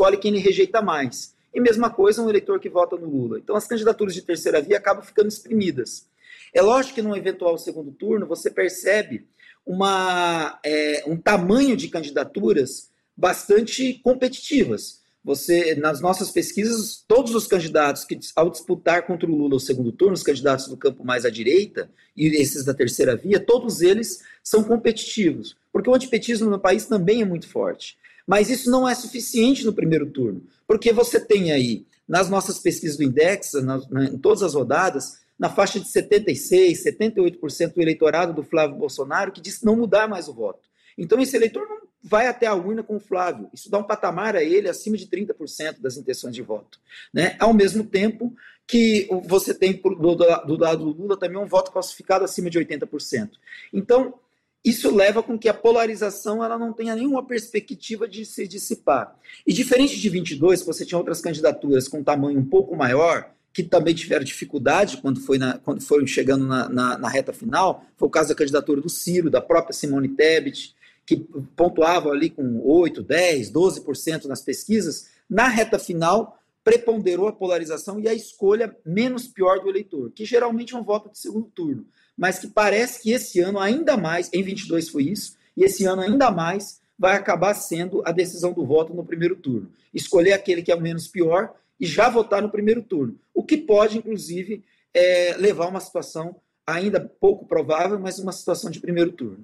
escolhe quem ele rejeita mais. E mesma coisa um eleitor que vota no Lula. Então as candidaturas de terceira via acabam ficando exprimidas. É lógico que num eventual segundo turno você percebe um tamanho de candidaturas bastante competitivas. Nas nossas pesquisas, todos os candidatos que, ao disputar contra o Lula o segundo turno, os candidatos do campo mais à direita e esses da terceira via, todos eles são competitivos, porque o antipetismo no país também é muito forte. Mas isso não é suficiente no primeiro turno, porque você tem aí, nas nossas pesquisas do Index, em todas as rodadas, na faixa de 76%, 78% do eleitorado do Flávio Bolsonaro que diz não mudar mais o voto. Então esse eleitor não vai até a urna com o Flávio. Isso dá um patamar a ele acima de 30% das intenções de voto. Né? Ao mesmo tempo que você tem do lado do Lula também um voto falsificado acima de 80%. Então, isso leva com que a polarização ela não tenha nenhuma perspectiva de se dissipar. E diferente de 22, que você tinha outras candidaturas com tamanho um pouco maior, que também tiveram dificuldade quando foram chegando na reta final, foi o caso da candidatura do Ciro, da própria Simone Tebet, que pontuava ali com 8%, 10%, 12% nas pesquisas, na reta final preponderou a polarização e a escolha menos pior do eleitor, que geralmente é um voto de segundo turno, mas que parece que esse ano ainda mais, em 22 foi isso, e esse ano ainda mais vai acabar sendo a decisão do voto no primeiro turno. Escolher aquele que é o menos pior e já votar no primeiro turno, o que pode, inclusive, levar a uma situação ainda pouco provável, mas uma situação de primeiro turno.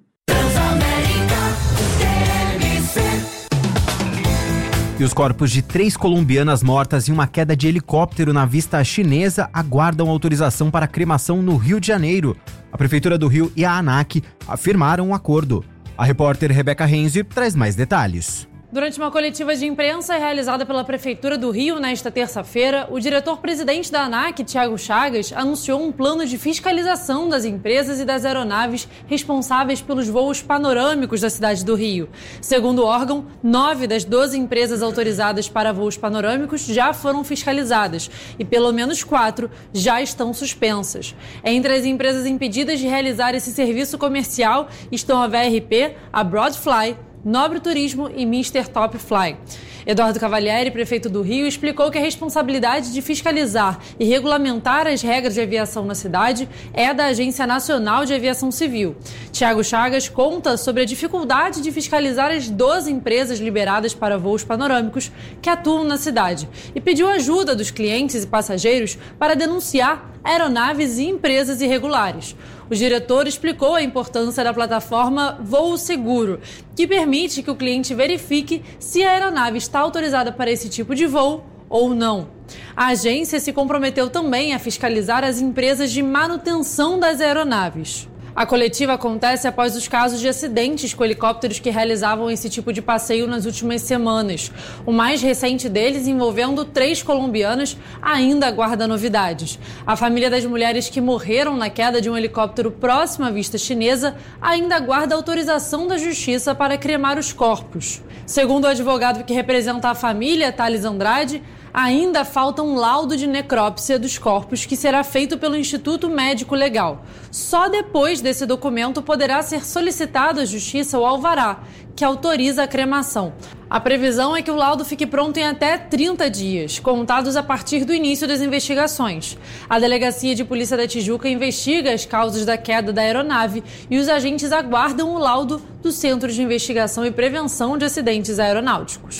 E os corpos de 3 colombianas mortas em uma queda de helicóptero na vista chinesa aguardam autorização para cremação no Rio de Janeiro. A Prefeitura do Rio e a ANAC afirmaram um acordo. A repórter Rebeca Renzi traz mais detalhes. Durante uma coletiva de imprensa realizada pela Prefeitura do Rio nesta terça-feira, o diretor-presidente da ANAC, Thiago Chagas, anunciou um plano de fiscalização das empresas e das aeronaves responsáveis pelos voos panorâmicos da cidade do Rio. Segundo o órgão, 9 das 12 empresas autorizadas para voos panorâmicos já foram fiscalizadas e pelo menos 4 já estão suspensas. Entre as empresas impedidas de realizar esse serviço comercial estão a VRP, a Broadfly, Nobre Turismo e Mr. Top Fly. Eduardo Cavalieri, prefeito do Rio, explicou que a responsabilidade de fiscalizar e regulamentar as regras de aviação na cidade é da Agência Nacional de Aviação Civil. Thiago Chagas conta sobre a dificuldade de fiscalizar as 12 empresas liberadas para voos panorâmicos que atuam na cidade e pediu ajuda dos clientes e passageiros para denunciar aeronaves e empresas irregulares. O diretor explicou a importância da plataforma Voo Seguro, que permite que o cliente verifique se a aeronave está autorizada para esse tipo de voo ou não. A agência se comprometeu também a fiscalizar as empresas de manutenção das aeronaves. A coletiva acontece após os casos de acidentes com helicópteros que realizavam esse tipo de passeio nas últimas semanas. O mais recente deles, envolvendo 3 colombianas, ainda aguarda novidades. A família das mulheres que morreram na queda de um helicóptero próximo à vista chinesa ainda aguarda autorização da justiça para cremar os corpos. Segundo o advogado que representa a família, Thales Andrade, ainda falta um laudo de necrópsia dos corpos que será feito pelo Instituto Médico Legal. Só depois desse documento poderá ser solicitado à Justiça o alvará, que autoriza a cremação. A previsão é que o laudo fique pronto em até 30 dias, contados a partir do início das investigações. A Delegacia de Polícia da Tijuca investiga as causas da queda da aeronave e os agentes aguardam o laudo do Centro de Investigação e Prevenção de Acidentes Aeronáuticos.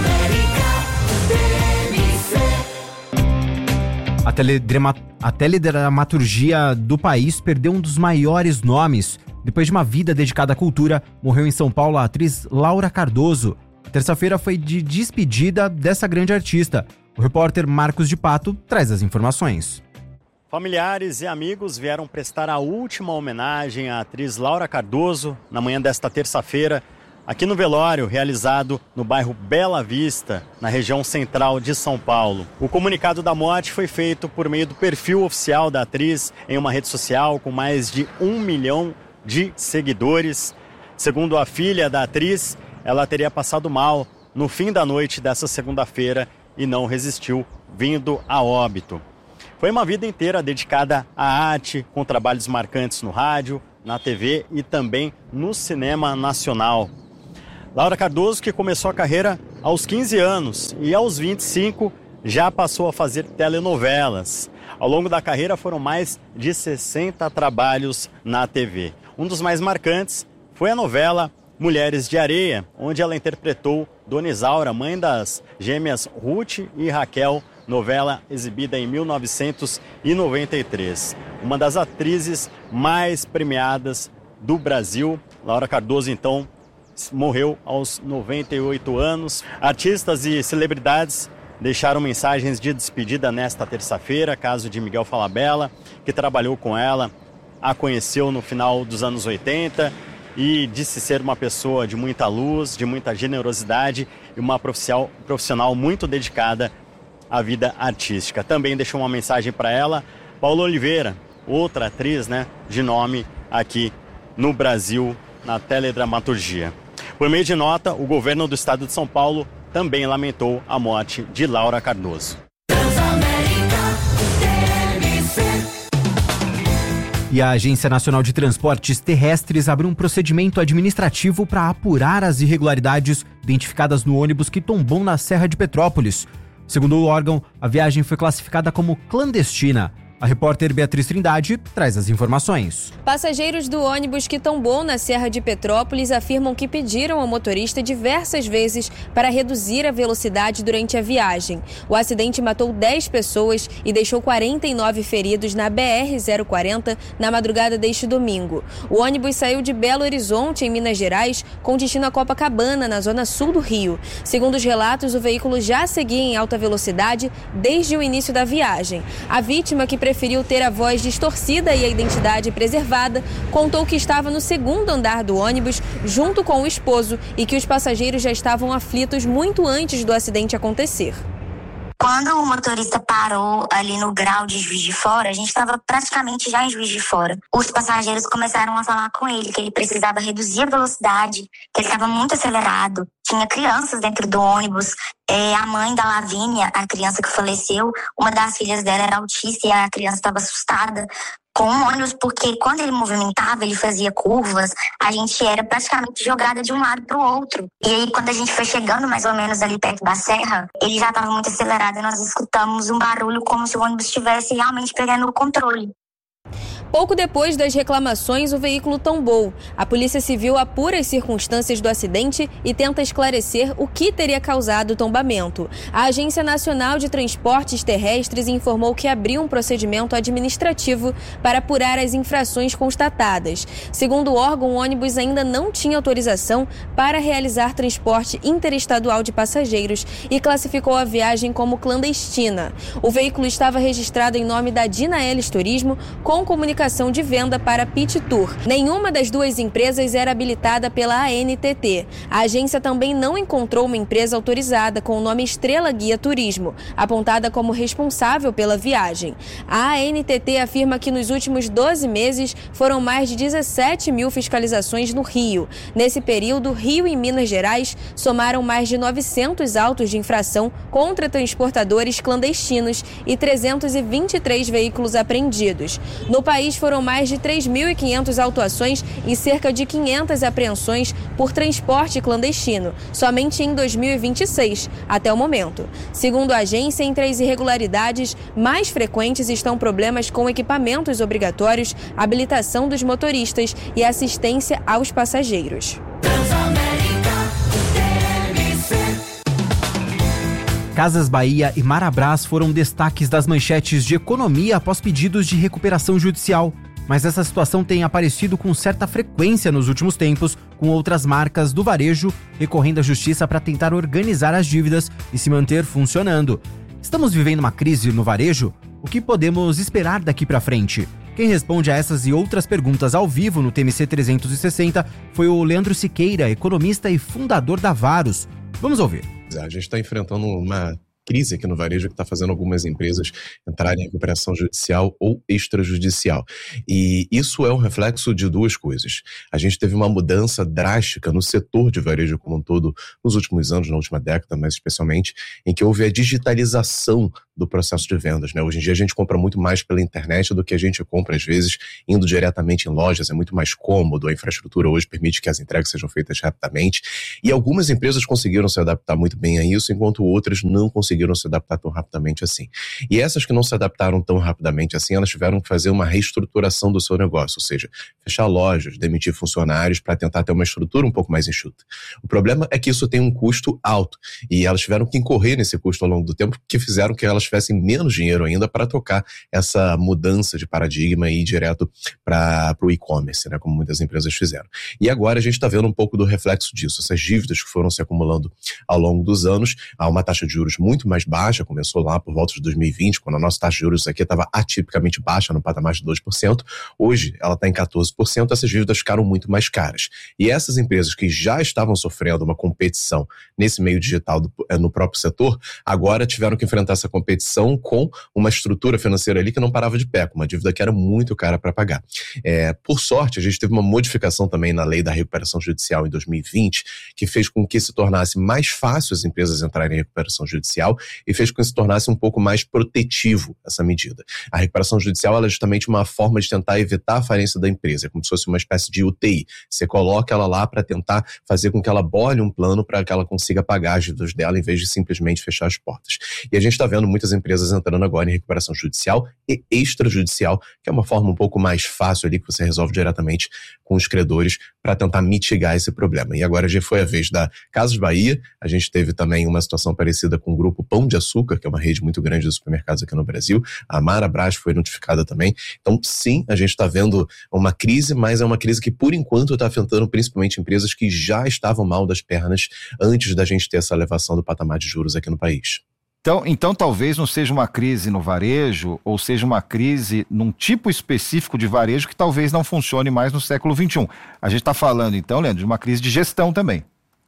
A teledramaturgia do país perdeu um dos maiores nomes. Depois de uma vida dedicada à cultura, morreu em São Paulo a atriz Laura Cardoso. A terça-feira foi de despedida dessa grande artista. O repórter Marcos de Pato traz as informações. Familiares e amigos vieram prestar a última homenagem à atriz Laura Cardoso na manhã desta terça-feira, aqui no velório realizado no bairro Bela Vista, na região central de São Paulo. O comunicado da morte foi feito por meio do perfil oficial da atriz em uma rede social com mais de 1 milhão de seguidores. Segundo a filha da atriz, ela teria passado mal no fim da noite dessa segunda-feira e não resistiu, vindo a óbito. Foi uma vida inteira dedicada à arte, com trabalhos marcantes no rádio, na TV e também no cinema nacional. Laura Cardoso, que começou a carreira aos 15 anos e aos 25 já passou a fazer telenovelas. Ao longo da carreira foram mais de 60 trabalhos na TV. Um dos mais marcantes foi a novela Mulheres de Areia, onde ela interpretou Dona Isaura, mãe das gêmeas Ruth e Raquel, novela exibida em 1993. Uma das atrizes mais premiadas do Brasil. Laura Cardoso, então, morreu aos 98 anos. Artistas e celebridades deixaram mensagens de despedida nesta terça-feira. Caso de Miguel Falabella, que trabalhou com ela, a conheceu no final dos anos 80 e disse ser uma pessoa de muita luz, de muita generosidade e uma profissional muito dedicada à vida artística. Também deixou uma mensagem para ela Paula Oliveira, outra atriz, de nome aqui no Brasil, na teledramaturgia. Por meio de nota, o governo do estado de São Paulo também lamentou a morte de Laura Cardoso. E a Agência Nacional de Transportes Terrestres abriu um procedimento administrativo para apurar as irregularidades identificadas no ônibus que tombou na Serra de Petrópolis. Segundo o órgão, a viagem foi classificada como clandestina. A repórter Beatriz Trindade traz as informações. Passageiros do ônibus que tombou na Serra de Petrópolis afirmam que pediram ao motorista diversas vezes para reduzir a velocidade durante a viagem. O acidente matou 10 pessoas e deixou 49 feridos na BR-040 na madrugada deste domingo. O ônibus saiu de Belo Horizonte, em Minas Gerais, com destino a Copacabana, na zona sul do Rio. Segundo os relatos, o veículo já seguia em alta velocidade desde o início da viagem. A vítima, que preferiu ter a voz distorcida e a identidade preservada, contou que estava no segundo andar do ônibus junto com o esposo e que os passageiros já estavam aflitos muito antes do acidente acontecer. Quando o motorista parou ali no grau de Juiz de Fora, a gente estava praticamente já em Juiz de Fora. Os passageiros começaram a falar com ele que ele precisava reduzir a velocidade, que ele estava muito acelerado. Tinha crianças dentro do ônibus. A mãe da Lavínia, a criança que faleceu, uma das filhas dela era autista e a criança estava assustada com o ônibus, porque quando ele movimentava, ele fazia curvas, a gente era praticamente jogada de um lado para o outro. E aí, quando a gente foi chegando mais ou menos ali perto da serra, ele já estava muito acelerado e nós escutamos um barulho como se o ônibus estivesse realmente pegando o controle. Pouco depois das reclamações, o veículo tombou. A Polícia Civil apura as circunstâncias do acidente e tenta esclarecer o que teria causado o tombamento. A Agência Nacional de Transportes Terrestres informou que abriu um procedimento administrativo para apurar as infrações constatadas. Segundo o órgão, o ônibus ainda não tinha autorização para realizar transporte interestadual de passageiros e classificou a viagem como clandestina. O veículo estava registrado em nome da Dinaelis Turismo, com comunicação de venda para Pit Tour. Nenhuma das duas empresas era habilitada pela ANTT. A agência também não encontrou uma empresa autorizada com o nome Estrela Guia Turismo, apontada como responsável pela viagem. A ANTT afirma que nos últimos 12 meses foram mais de 17 mil fiscalizações no Rio. Nesse período, Rio e Minas Gerais somaram mais de 900 autos de infração contra transportadores clandestinos e 323 veículos apreendidos. No país foram mais de 3.500 autuações e cerca de 500 apreensões por transporte clandestino, somente em 2026, até o momento. Segundo a agência, entre as irregularidades mais frequentes estão problemas com equipamentos obrigatórios, habilitação dos motoristas e assistência aos passageiros. Casas Bahia e Marabras foram destaques das manchetes de economia após pedidos de recuperação judicial. Mas essa situação tem aparecido com certa frequência nos últimos tempos, com outras marcas do varejo recorrendo à justiça para tentar organizar as dívidas e se manter funcionando. Estamos vivendo uma crise no varejo? O que podemos esperar daqui para frente? Quem responde a essas e outras perguntas ao vivo no TMC 360 foi o Leandro Siqueira, economista e fundador da Varos. Vamos ouvir. A gente está enfrentando uma crise aqui no varejo que está fazendo algumas empresas entrarem em recuperação judicial ou extrajudicial. E isso é um reflexo de duas coisas. A gente teve uma mudança drástica no setor de varejo como um todo nos últimos anos, na última década, mais especialmente, em que houve a digitalização do processo de vendas, né? Hoje em dia a gente compra muito mais pela internet do que a gente compra, às vezes, indo diretamente em lojas. É muito mais cômodo, a infraestrutura hoje permite que as entregas sejam feitas rapidamente. E algumas empresas conseguiram se adaptar muito bem a isso, enquanto outras não conseguiram se adaptar tão rapidamente assim. E essas que não se adaptaram tão rapidamente assim, elas tiveram que fazer uma reestruturação do seu negócio, ou seja, fechar lojas, demitir funcionários para tentar ter uma estrutura um pouco mais enxuta. O problema é que isso tem um custo alto e elas tiveram que incorrer nesse custo ao longo do tempo, que fizeram que elas tivessem menos dinheiro ainda para tocar essa mudança de paradigma e ir direto para o e-commerce, né, como muitas empresas fizeram. E agora a gente está vendo um pouco do reflexo disso, essas dívidas que foram se acumulando ao longo dos anos. Há uma taxa de juros muito mais baixa, começou lá por volta de 2020, quando a nossa taxa de juros aqui estava atipicamente baixa, no patamar de 2%. Hoje ela está em 14%, essas dívidas ficaram muito mais caras. E essas empresas que já estavam sofrendo uma competição nesse meio digital no próprio setor, agora tiveram que enfrentar essa competição com uma estrutura financeira ali que não parava de pé, com uma dívida que era muito cara para pagar. Por sorte, a gente teve uma modificação também na lei da recuperação judicial em 2020, que fez com que se tornasse mais fácil as empresas entrarem em recuperação judicial e fez com que se tornasse um pouco mais protetivo essa medida. A recuperação judicial ela é justamente uma forma de tentar evitar a falência da empresa, é como se fosse uma espécie de UTI. Você coloca ela lá para tentar fazer com que ela bole um plano para que ela consiga pagar as dívidas dela em vez de simplesmente fechar as portas. E a gente está vendo muitas empresas entrando agora em recuperação judicial e extrajudicial, que é uma forma um pouco mais fácil ali que você resolve diretamente com os credores para tentar mitigar esse problema. E agora já foi a vez da Casas Bahia, a gente teve também uma situação parecida com o grupo Pão de Açúcar, que é uma rede muito grande de supermercados aqui no Brasil, a Marabras foi notificada também. Então sim, a gente está vendo uma crise, mas é uma crise que por enquanto está afetando principalmente empresas que já estavam mal das pernas antes da gente ter essa elevação do patamar de juros aqui no país. Então talvez não seja uma crise no varejo, ou seja uma crise num tipo específico de varejo que talvez não funcione mais no século XXI. A gente está falando então, Leandro, de uma crise de gestão também.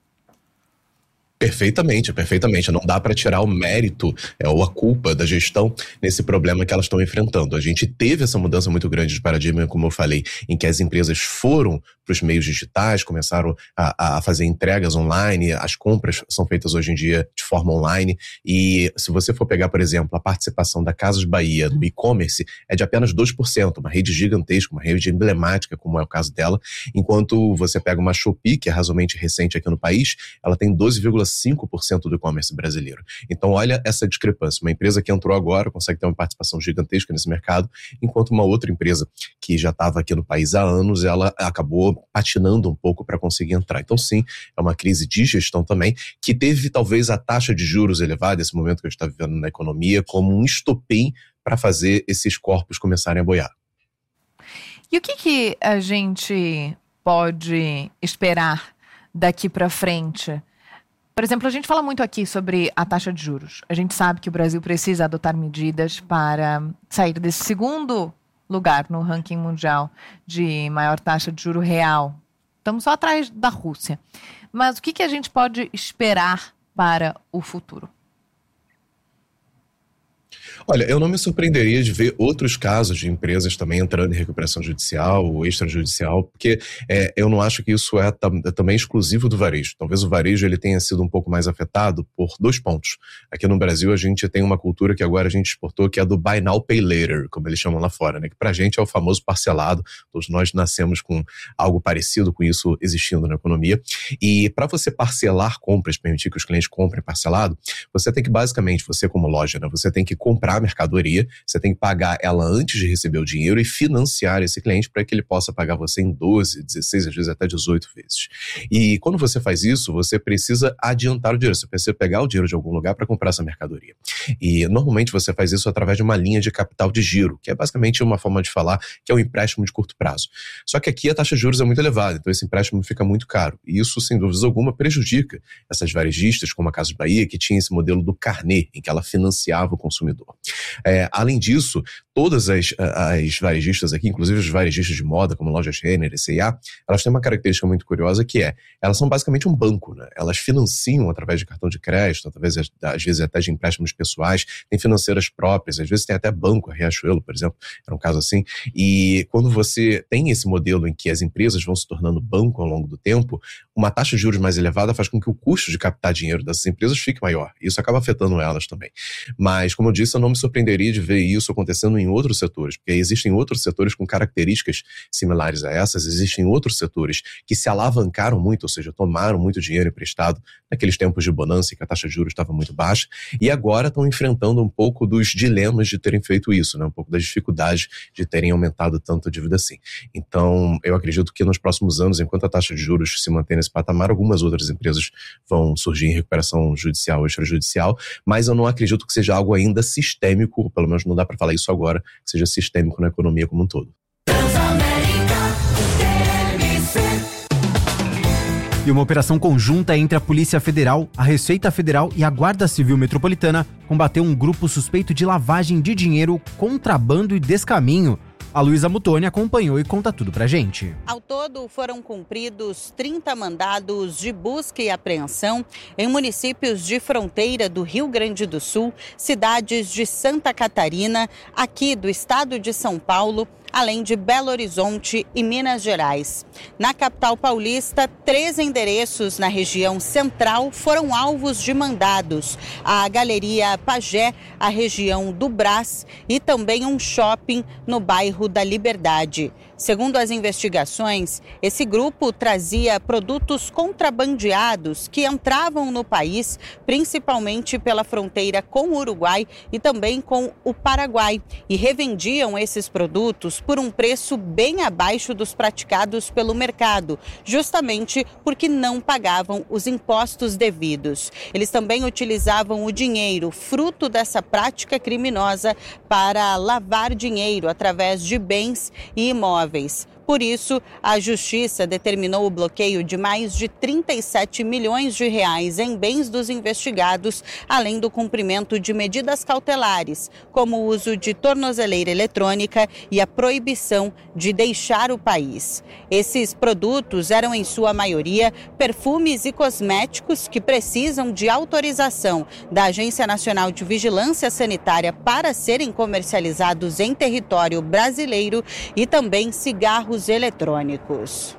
Perfeitamente. Não dá para tirar o mérito ou a culpa da gestão nesse problema que elas estão enfrentando. A gente teve essa mudança muito grande de paradigma, como eu falei, em que as empresas foram para os meios digitais, começaram a fazer entregas online, as compras são feitas hoje em dia de forma online. E se você for pegar, por exemplo, a participação da Casas Bahia no e-commerce é de apenas 2%, uma rede gigantesca, uma rede emblemática, como é o caso dela, enquanto você pega uma Shopee, que é razoavelmente recente aqui no país, ela tem 12,5% do e-commerce brasileiro. Então olha essa discrepância, uma empresa que entrou agora consegue ter uma participação gigantesca nesse mercado, enquanto uma outra empresa que já estava aqui no país há anos, ela acabou patinando um pouco para conseguir entrar. Então sim, é uma crise de gestão também, que teve talvez a taxa de juros elevada, esse momento que a gente está vivendo na economia, como um estopim para fazer esses corpos começarem a boiar. E o que a gente pode esperar daqui para frente? Por exemplo, a gente fala muito aqui sobre a taxa de juros. A gente sabe que o Brasil precisa adotar medidas para sair desse segundo lugar no ranking mundial de maior taxa de juro real. Estamos só atrás da Rússia. Mas o que a gente pode esperar para o futuro? Olha, eu não me surpreenderia de ver outros casos de empresas também entrando em recuperação judicial ou extrajudicial, porque eu não acho que isso é também exclusivo do varejo. Talvez o varejo ele tenha sido um pouco mais afetado por dois pontos. Aqui no Brasil a gente tem uma cultura que agora a gente exportou, que é a do Buy Now, Pay Later, como eles chamam lá fora, né? Que pra gente é o famoso parcelado. Todos nós nascemos com algo parecido com isso existindo na economia. E para você parcelar compras, permitir que os clientes comprem parcelado, você tem que basicamente, você como loja, né? Você tem que comprar a mercadoria, você tem que pagar ela antes de receber o dinheiro e financiar esse cliente para que ele possa pagar você em 12, 16, às vezes até 18 vezes. E quando você faz isso, você precisa adiantar o dinheiro, você precisa pegar o dinheiro de algum lugar para comprar essa mercadoria. E normalmente você faz isso através de uma linha de capital de giro, que é basicamente uma forma de falar que é um empréstimo de curto prazo. Só que aqui a taxa de juros é muito elevada, então esse empréstimo fica muito caro. E isso, sem dúvida alguma, prejudica essas varejistas, como a Casas Bahia, que tinha esse modelo do carnê, em que ela financiava o consumidor. Além disso, todas as varejistas aqui, inclusive os varejistas de moda, como Lojas Renner e C&A, elas têm uma característica muito curiosa que elas são basicamente um banco, né? Elas financiam através de cartão de crédito, através, às vezes, até de empréstimos pessoais, tem financeiras próprias, às vezes tem até banco, a Riachuelo, por exemplo, era um caso assim. E quando você tem esse modelo em que as empresas vão se tornando banco ao longo do tempo, uma taxa de juros mais elevada faz com que o custo de captar dinheiro dessas empresas fique maior. Isso acaba afetando elas também. Mas, como eu disse, eu não me surpreenderia de ver isso acontecendo em outros setores, porque existem outros setores com características similares a essas, existem outros setores que se alavancaram muito, ou seja, tomaram muito dinheiro emprestado naqueles tempos de bonança em que a taxa de juros estava muito baixa, e agora estão enfrentando um pouco dos dilemas de terem feito isso, né? Um pouco das dificuldades de terem aumentado tanto a dívida assim. Então, eu acredito que nos próximos anos, enquanto a taxa de juros se mantém nesse patamar, algumas outras empresas vão surgir em recuperação judicial ou extrajudicial, mas eu não acredito que seja algo ainda sistêmico, pelo menos não dá para falar isso agora, que seja sistêmico na economia como um todo. E uma operação conjunta entre a Polícia Federal, a Receita Federal e a Guarda Civil Metropolitana combateu um grupo suspeito de lavagem de dinheiro, contrabando e descaminho. A Luísa Mutoni acompanhou e conta tudo pra gente. Ao todo, foram cumpridos 30 mandados de busca e apreensão em municípios de fronteira do Rio Grande do Sul, cidades de Santa Catarina, aqui do estado de São Paulo, além de Belo Horizonte e Minas Gerais. Na capital paulista, 3 endereços na região central foram alvos de mandados: a Galeria Pagé, a região do Brás e também um shopping no bairro da Liberdade. Segundo as investigações, esse grupo trazia produtos contrabandeados que entravam no país, principalmente pela fronteira com o Uruguai e também com o Paraguai, e revendiam esses produtos por um preço bem abaixo dos praticados pelo mercado, justamente porque não pagavam os impostos devidos. Eles também utilizavam o dinheiro, fruto dessa prática criminosa, para lavar dinheiro através de bens e imóveis. Por isso, a Justiça determinou o bloqueio de mais de 37 milhões de reais em bens dos investigados, além do cumprimento de medidas cautelares, como o uso de tornozeleira eletrônica e a proibição de deixar o país. Esses produtos eram, em sua maioria, perfumes e cosméticos que precisam de autorização da Agência Nacional de Vigilância Sanitária para serem comercializados em território brasileiro e também cigarros eletrônicos.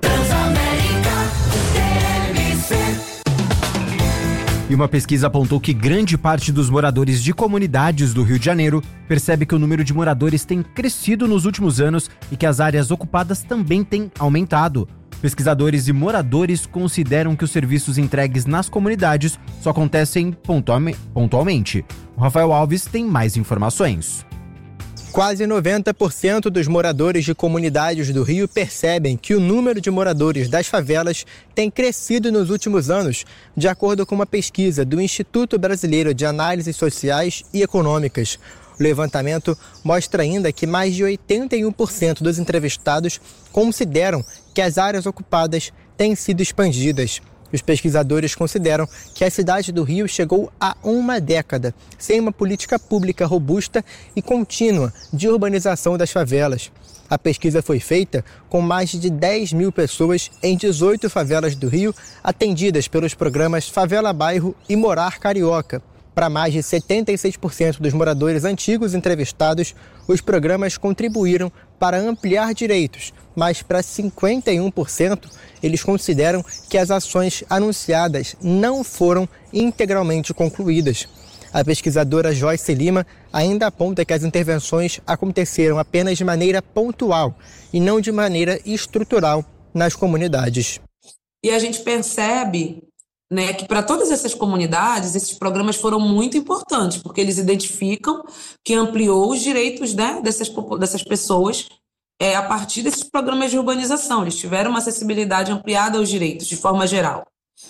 E uma pesquisa apontou que grande parte dos moradores de comunidades do Rio de Janeiro percebe que o número de moradores tem crescido nos últimos anos e que as áreas ocupadas também têm aumentado. Pesquisadores e moradores consideram que os serviços entregues nas comunidades só acontecem pontualmente. O Rafael Alves tem mais informações. Quase 90% dos moradores de comunidades do Rio percebem que o número de moradores das favelas tem crescido nos últimos anos, de acordo com uma pesquisa do Instituto Brasileiro de Análises Sociais e Econômicas. O levantamento mostra ainda que mais de 81% dos entrevistados consideram que as áreas ocupadas têm sido expandidas. Os pesquisadores consideram que a cidade do Rio chegou a uma década sem uma política pública robusta e contínua de urbanização das favelas. A pesquisa foi feita com mais de 10 mil pessoas em 18 favelas do Rio, atendidas pelos programas Favela Bairro e Morar Carioca. Para mais de 76% dos moradores antigos entrevistados, os programas contribuíram para ampliar direitos, mas para 51% eles consideram que as ações anunciadas não foram integralmente concluídas. A pesquisadora Joyce Lima ainda aponta que as intervenções aconteceram apenas de maneira pontual e não de maneira estrutural nas comunidades. E a gente percebe, né, que para todas essas comunidades, esses programas foram muito importantes, porque eles identificam que ampliou os direitos, né, dessas pessoas a partir desses programas de urbanização. Eles tiveram uma acessibilidade ampliada aos direitos, de forma geral.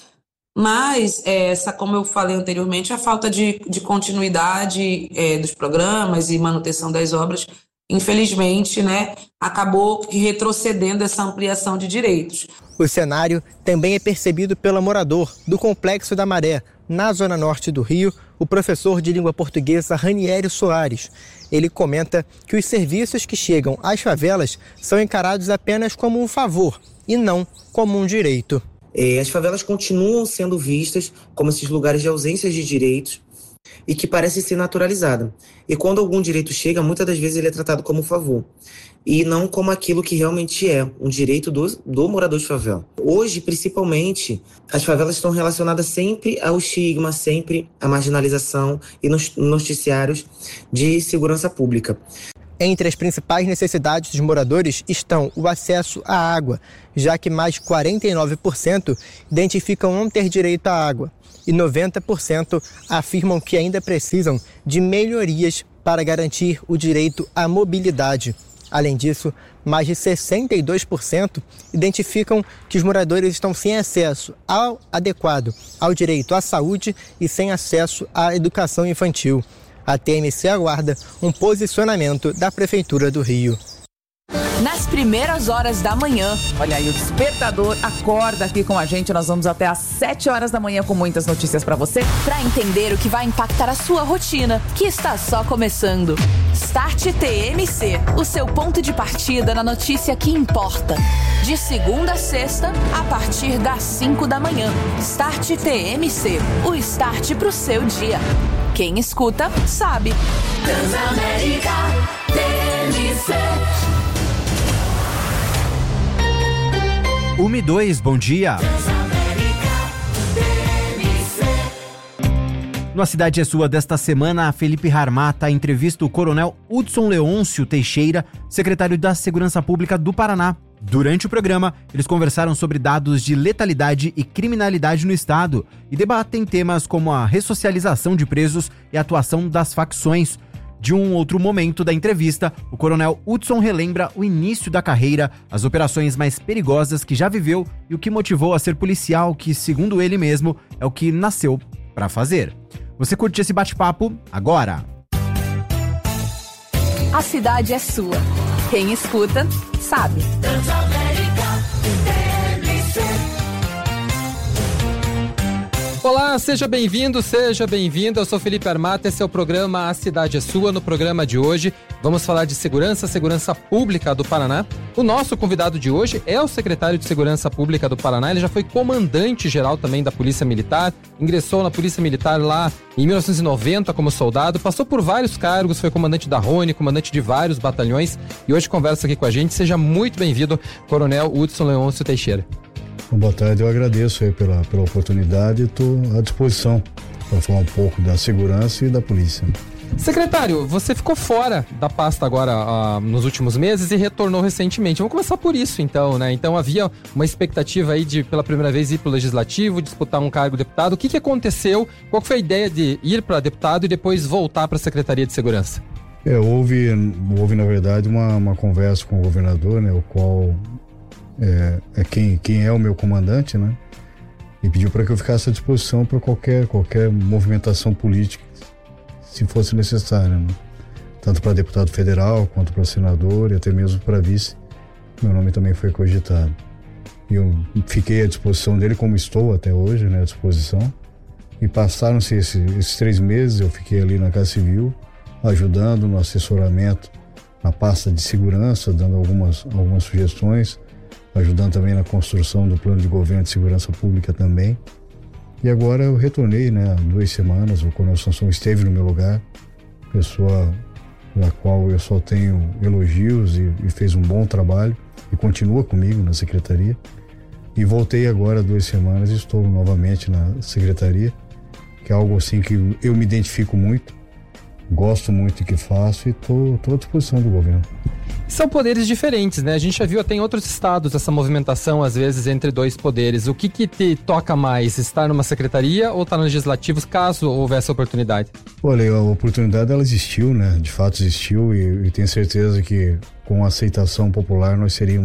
Mas, como eu falei anteriormente, a falta de continuidade dos programas e manutenção das obras, infelizmente, né, acabou retrocedendo essa ampliação de direitos. O cenário também é percebido pelo morador do Complexo da Maré, na zona norte do Rio, o professor de língua portuguesa Ranieri Soares. Ele comenta que os serviços que chegam às favelas são encarados apenas como um favor e não como um direito. As favelas continuam sendo vistas como esses lugares de ausência de direitos e que parecem ser naturalizados. E quando algum direito chega, muitas das vezes ele é tratado como favor e não como aquilo que realmente é um direito do morador de favela. Hoje, principalmente, as favelas estão relacionadas sempre ao estigma, sempre à marginalização e nos noticiários de segurança pública. Entre as principais necessidades dos moradores estão o acesso à água, já que mais de 49% identificam não ter direito à água e 90% afirmam que ainda precisam de melhorias para garantir o direito à mobilidade. Além disso, mais de 62% identificam que os moradores estão sem acesso adequado ao direito à saúde e sem acesso à educação infantil. A TMC aguarda um posicionamento da Prefeitura do Rio. Nas primeiras horas da manhã. Olha aí, o Despertador acorda aqui com a gente. Nós vamos até às 7 horas da manhã com muitas notícias para você. Para entender o que vai impactar a sua rotina, que está só começando. Start TMC, o seu ponto de partida na notícia que importa. De segunda a sexta, a partir das 5 da manhã. Start TMC, o start pro seu dia. Quem escuta, sabe. Transamérica TMC. 1:02, bom dia. No A Cidade é Sua desta semana, a Felipe Harmata entrevista o coronel Hudson Leôncio Teixeira, secretário da Segurança Pública do Paraná. Durante o programa, eles conversaram sobre dados de letalidade e criminalidade no estado e debatem temas como a ressocialização de presos e a atuação das facções. De um outro momento da entrevista, o coronel Hudson relembra o início da carreira, as operações mais perigosas que já viveu e o que motivou a ser policial, que, segundo ele mesmo, é o que nasceu para fazer. Você curte esse bate-papo agora? A cidade é sua. Quem escuta, sabe. Olá, seja bem-vindo, seja bem-vinda. Eu sou Felipe Harmata, esse é o programa A Cidade é Sua. No programa de hoje, vamos falar de segurança pública do Paraná. O nosso convidado de hoje é o secretário de Segurança Pública do Paraná. Ele já foi comandante-geral também da Polícia Militar, ingressou na Polícia Militar lá em 1990 como soldado, passou por vários cargos, foi comandante da Rony, comandante de vários batalhões e hoje conversa aqui com a gente. Seja muito bem-vindo, Coronel Hudson Leôncio Teixeira. Boa tarde, eu agradeço aí pela oportunidade e estou à disposição para falar um pouco da segurança e da polícia. Secretário, você ficou fora da pasta agora nos últimos meses e retornou recentemente. Vamos começar por isso então, né? Então havia uma expectativa aí de pela primeira vez ir para o Legislativo, disputar um cargo de deputado. O que aconteceu? Qual foi a ideia de ir para deputado e depois voltar para a Secretaria de Segurança? Houve na verdade uma conversa com o governador, né? O qual quem é o meu comandante, né? E pediu para que eu ficasse à disposição para qualquer movimentação política, se fosse necessária, né? Tanto para deputado federal, quanto para senador e até mesmo para vice. Meu nome também foi cogitado. E eu fiquei à disposição dele, como estou até hoje, né? À disposição. E passaram-se esses 3 meses, eu fiquei ali na Casa Civil, ajudando no assessoramento, na pasta de segurança, dando algumas sugestões, ajudando também na construção do plano de governo de segurança pública também. E agora eu retornei, né, há 2 semanas, o Coronel Sansão esteve no meu lugar, pessoa da qual eu só tenho elogios e fez um bom trabalho e continua comigo na secretaria. E voltei agora há 2 semanas e estou novamente na secretaria, que é algo assim que eu me identifico muito, gosto muito do que faço e estou à disposição do governo. São poderes diferentes, né? A gente já viu até em outros estados essa movimentação, às vezes, entre 2 poderes. O que te toca mais? Estar numa secretaria ou estar no legislativo, caso houvesse oportunidade? Olha, a oportunidade ela existiu, né? De fato existiu e tenho certeza que com a aceitação popular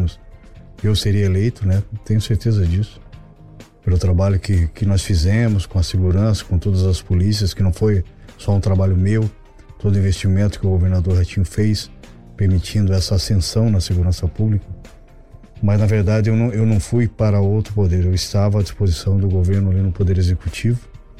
eu seria eleito, né? Tenho certeza disso. Pelo trabalho que nós fizemos com a segurança, com todas as polícias, que não foi só um trabalho meu, todo o investimento que o governador Ratinho fez, permitindo essa ascensão na segurança pública. Mas, na verdade, eu não fui para outro poder. Eu estava à disposição do governo ali no Poder Executivo,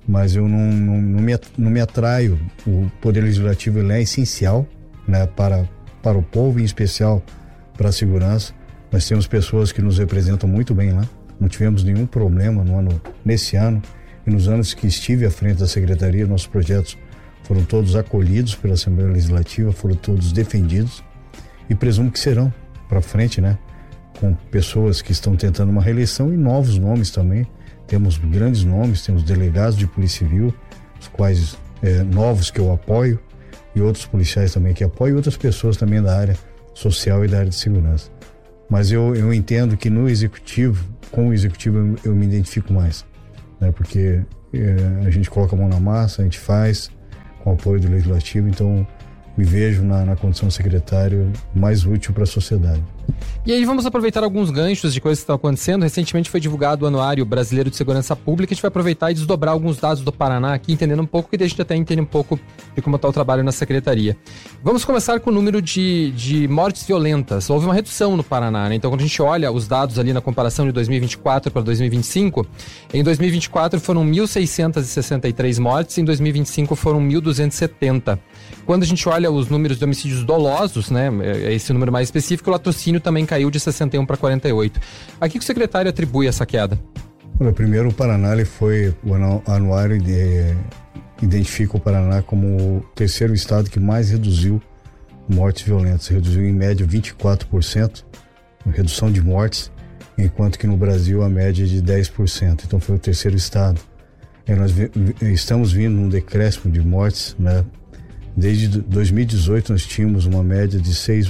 mas eu não me atraio. O Poder Legislativo ele é essencial, né, para o povo, em especial para a segurança. Nós temos pessoas que nos representam muito bem lá, não tivemos nenhum problema nesse ano, e nos anos que estive à frente da Secretaria, nossos projetos foram todos acolhidos pela Assembleia Legislativa, foram todos defendidos, e presumo que serão para frente, né, com pessoas que estão tentando uma reeleição e novos nomes também. Temos grandes nomes, temos delegados de Polícia Civil, os quais novos que eu apoio, e outros policiais também que apoio, e outras pessoas também da área social e da área de segurança. Mas eu entendo que no Executivo, com o Executivo eu me identifico mais, né? Porque a gente coloca a mão na massa, a gente faz com o apoio do Legislativo, então me vejo na condição de secretário mais útil para a sociedade. E aí vamos aproveitar alguns ganchos de coisas que estão acontecendo. Recentemente foi divulgado o Anuário Brasileiro de Segurança Pública. A gente vai aproveitar e desdobrar alguns dados do Paraná aqui, entendendo um pouco, e a gente até entende um pouco de como está o trabalho na Secretaria. Vamos começar com o número de mortes violentas. Houve uma redução no Paraná, né? Então quando a gente olha os dados ali na comparação de 2024 para 2025, em 2024 foram 1.663 mortes, em 2025 foram 1.270. Quando a gente olha os números de homicídios dolosos, né, esse número mais específico, o latrocínio também caiu de 61 para 48. A que o secretário atribui essa queda? Primeiro, o Paraná, o anuário identifica o Paraná como o terceiro estado que mais reduziu mortes violentas. Reduziu em média 24%, redução de mortes, enquanto que no Brasil a média é de 10%. Então foi o terceiro estado. Nós estamos vindo num decréscimo de mortes, né? Desde 2018 nós tínhamos uma média de 6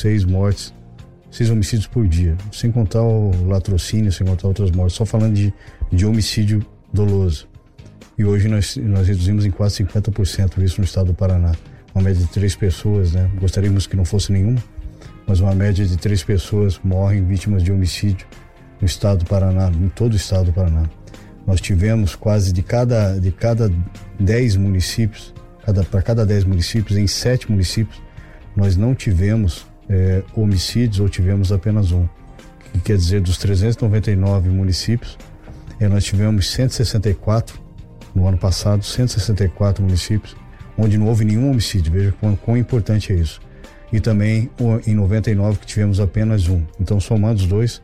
homicídios por dia, sem contar o latrocínio, sem contar outras mortes, só falando de homicídio doloso. E hoje nós reduzimos em quase 50% isso no estado do Paraná. Uma média de 3 pessoas, né? Gostaríamos que não fosse nenhuma, mas uma média de 3 pessoas morrem vítimas de homicídio no estado do Paraná, em todo o estado do Paraná. Nós tivemos quase de cada 10 municípios, para cada 10 municípios, em 7 municípios, nós não tivemos homicídios ou tivemos apenas um. Que quer dizer, dos 399 municípios, nós tivemos 164 no ano passado, 164 municípios, onde não houve nenhum homicídio. Veja quão importante é isso. E também em 99 que tivemos apenas um. Então, somando os dois,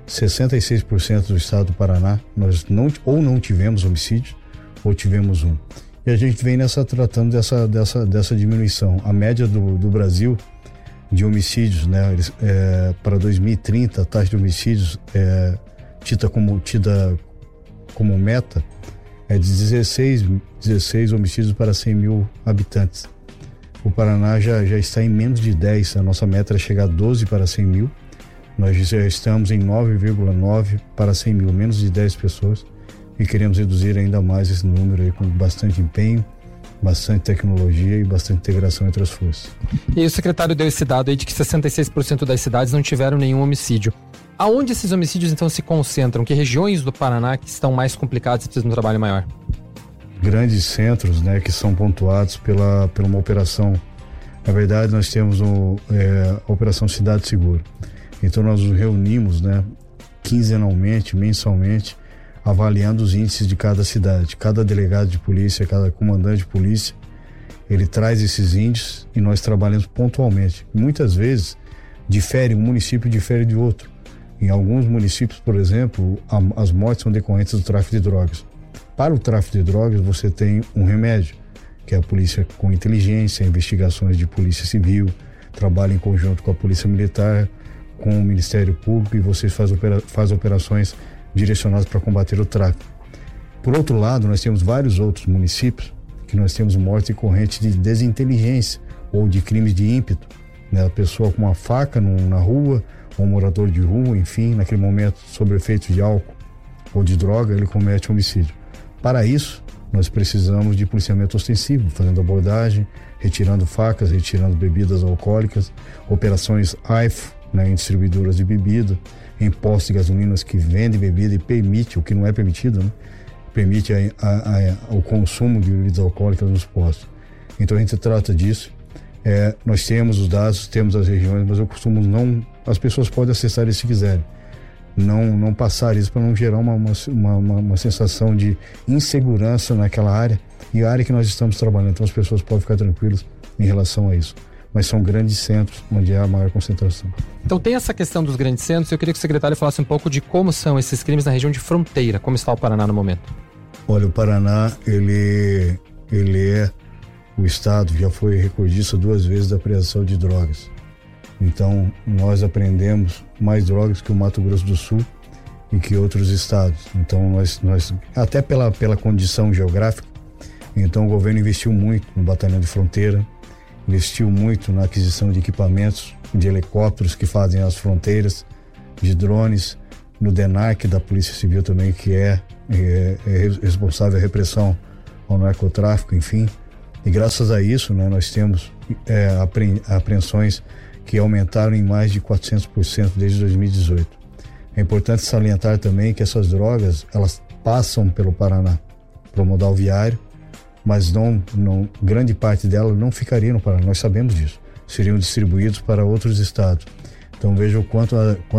66% do estado do Paraná, nós não tivemos homicídio ou tivemos um. E a gente vem tratando dessa diminuição. A média do Brasil de homicídios, né, para 2030, a taxa de homicídios tida como meta é de 16 homicídios para 100 mil habitantes. O Paraná já está em menos de 10, a nossa meta é chegar a 12 para 100 mil. Nós já estamos em 9,9 para 100 mil, menos de 10 pessoas. E queremos reduzir ainda mais esse número aí com bastante empenho, bastante tecnologia e bastante integração entre as forças. E o secretário deu esse dado aí de que 66% das cidades não tiveram nenhum homicídio. Aonde esses homicídios então se concentram? Que regiões do Paraná que estão mais complicadas e precisam de um trabalho maior? Grandes centros, né, que são pontuados pela uma operação. Na verdade, nós temos a Operação Cidade Segura. Então nós nos reunimos, né, quinzenalmente, mensalmente, avaliando os índices de cada cidade. Cada delegado de polícia, cada comandante de polícia, ele traz esses índices e nós trabalhamos pontualmente. Muitas vezes um município difere de outro. Em alguns municípios, por exemplo, as mortes são decorrentes do tráfico de drogas. Para o tráfico de drogas, você tem um remédio, que é a polícia com inteligência, investigações de polícia civil, trabalha em conjunto com a polícia militar, com o Ministério Público, e vocês fazem operações direcionados para combater o tráfico. Por outro lado, nós temos vários outros municípios que nós temos mortes decorrentes de desinteligência ou de crimes de ímpeto, né? A pessoa com uma faca na rua, ou um morador de rua, enfim, naquele momento, sob efeito de álcool ou de droga, ele comete homicídio. Para isso, nós precisamos de policiamento ostensivo, fazendo abordagem, retirando facas, retirando bebidas alcoólicas, operações AIFO, né, em distribuidoras de bebida, em postos de gasolinas que vendem bebida e permite, o que não é permitido, né, permite o consumo de bebidas alcoólicas nos postos. Então a gente trata disso. Nós temos os dados, temos as regiões, mas eu costumo as pessoas podem acessar isso se quiserem. não passar isso, para não gerar uma sensação de insegurança naquela área, e a área que nós estamos trabalhando. Então as pessoas podem ficar tranquilas em relação a isso. Mas são grandes centros onde há a maior concentração. Então tem essa questão dos grandes centros. Eu queria que o secretário falasse um pouco de como são esses crimes na região de fronteira. Como está o Paraná no momento? Olha, o Paraná, ele é o estado, já foi recordista 2 vezes da apreensão de drogas. Então nós apreendemos mais drogas que o Mato Grosso do Sul e que outros estados. Então nós até pela condição geográfica, então o governo investiu muito no batalhão de fronteira, investiu muito na aquisição de equipamentos, de helicópteros que fazem as fronteiras, de drones, no DENARC da Polícia Civil também, que é responsável a repressão ao narcotráfico, enfim. E graças a isso, né, nós temos apreensões que aumentaram em mais de 400% desde 2018. É importante salientar também que essas drogas, elas passam pelo Paraná, pelo modal viário, mas grande parte dela não ficaria no Paraná, nós sabemos disso. Seriam distribuídos para outros estados. Então veja o quanto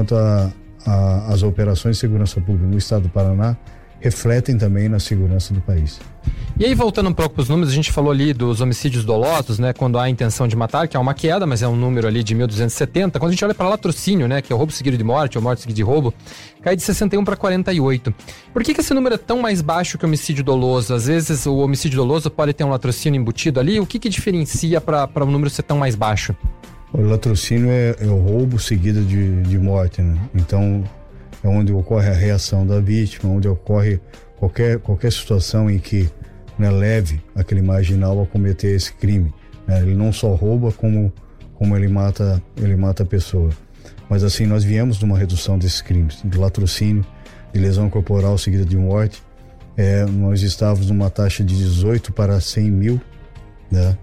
as operações de segurança pública no estado do Paraná refletem também na segurança do país. E aí, voltando um pouco para os números, a gente falou ali dos homicídios dolosos, né, quando há intenção de matar, que é uma queda, mas é um número ali de 1.270. Quando a gente olha para latrocínio, né, que é o roubo seguido de morte, ou morte seguida de roubo, cai de 61 para 48. Por que esse número é tão mais baixo que o homicídio doloso? Às vezes o homicídio doloso pode ter um latrocínio embutido ali. O que diferencia para o número ser tão mais baixo? O latrocínio é o roubo seguido de morte, né? Então é onde ocorre a reação da vítima, onde ocorre qualquer situação em que, né, leve aquele marginal a cometer esse crime, né? Ele não só rouba como ele mata a pessoa. Mas assim, nós viemos de uma redução desses crimes, de latrocínio, de lesão corporal seguida de morte. Nós estávamos numa taxa de 18 para 100 mil, né?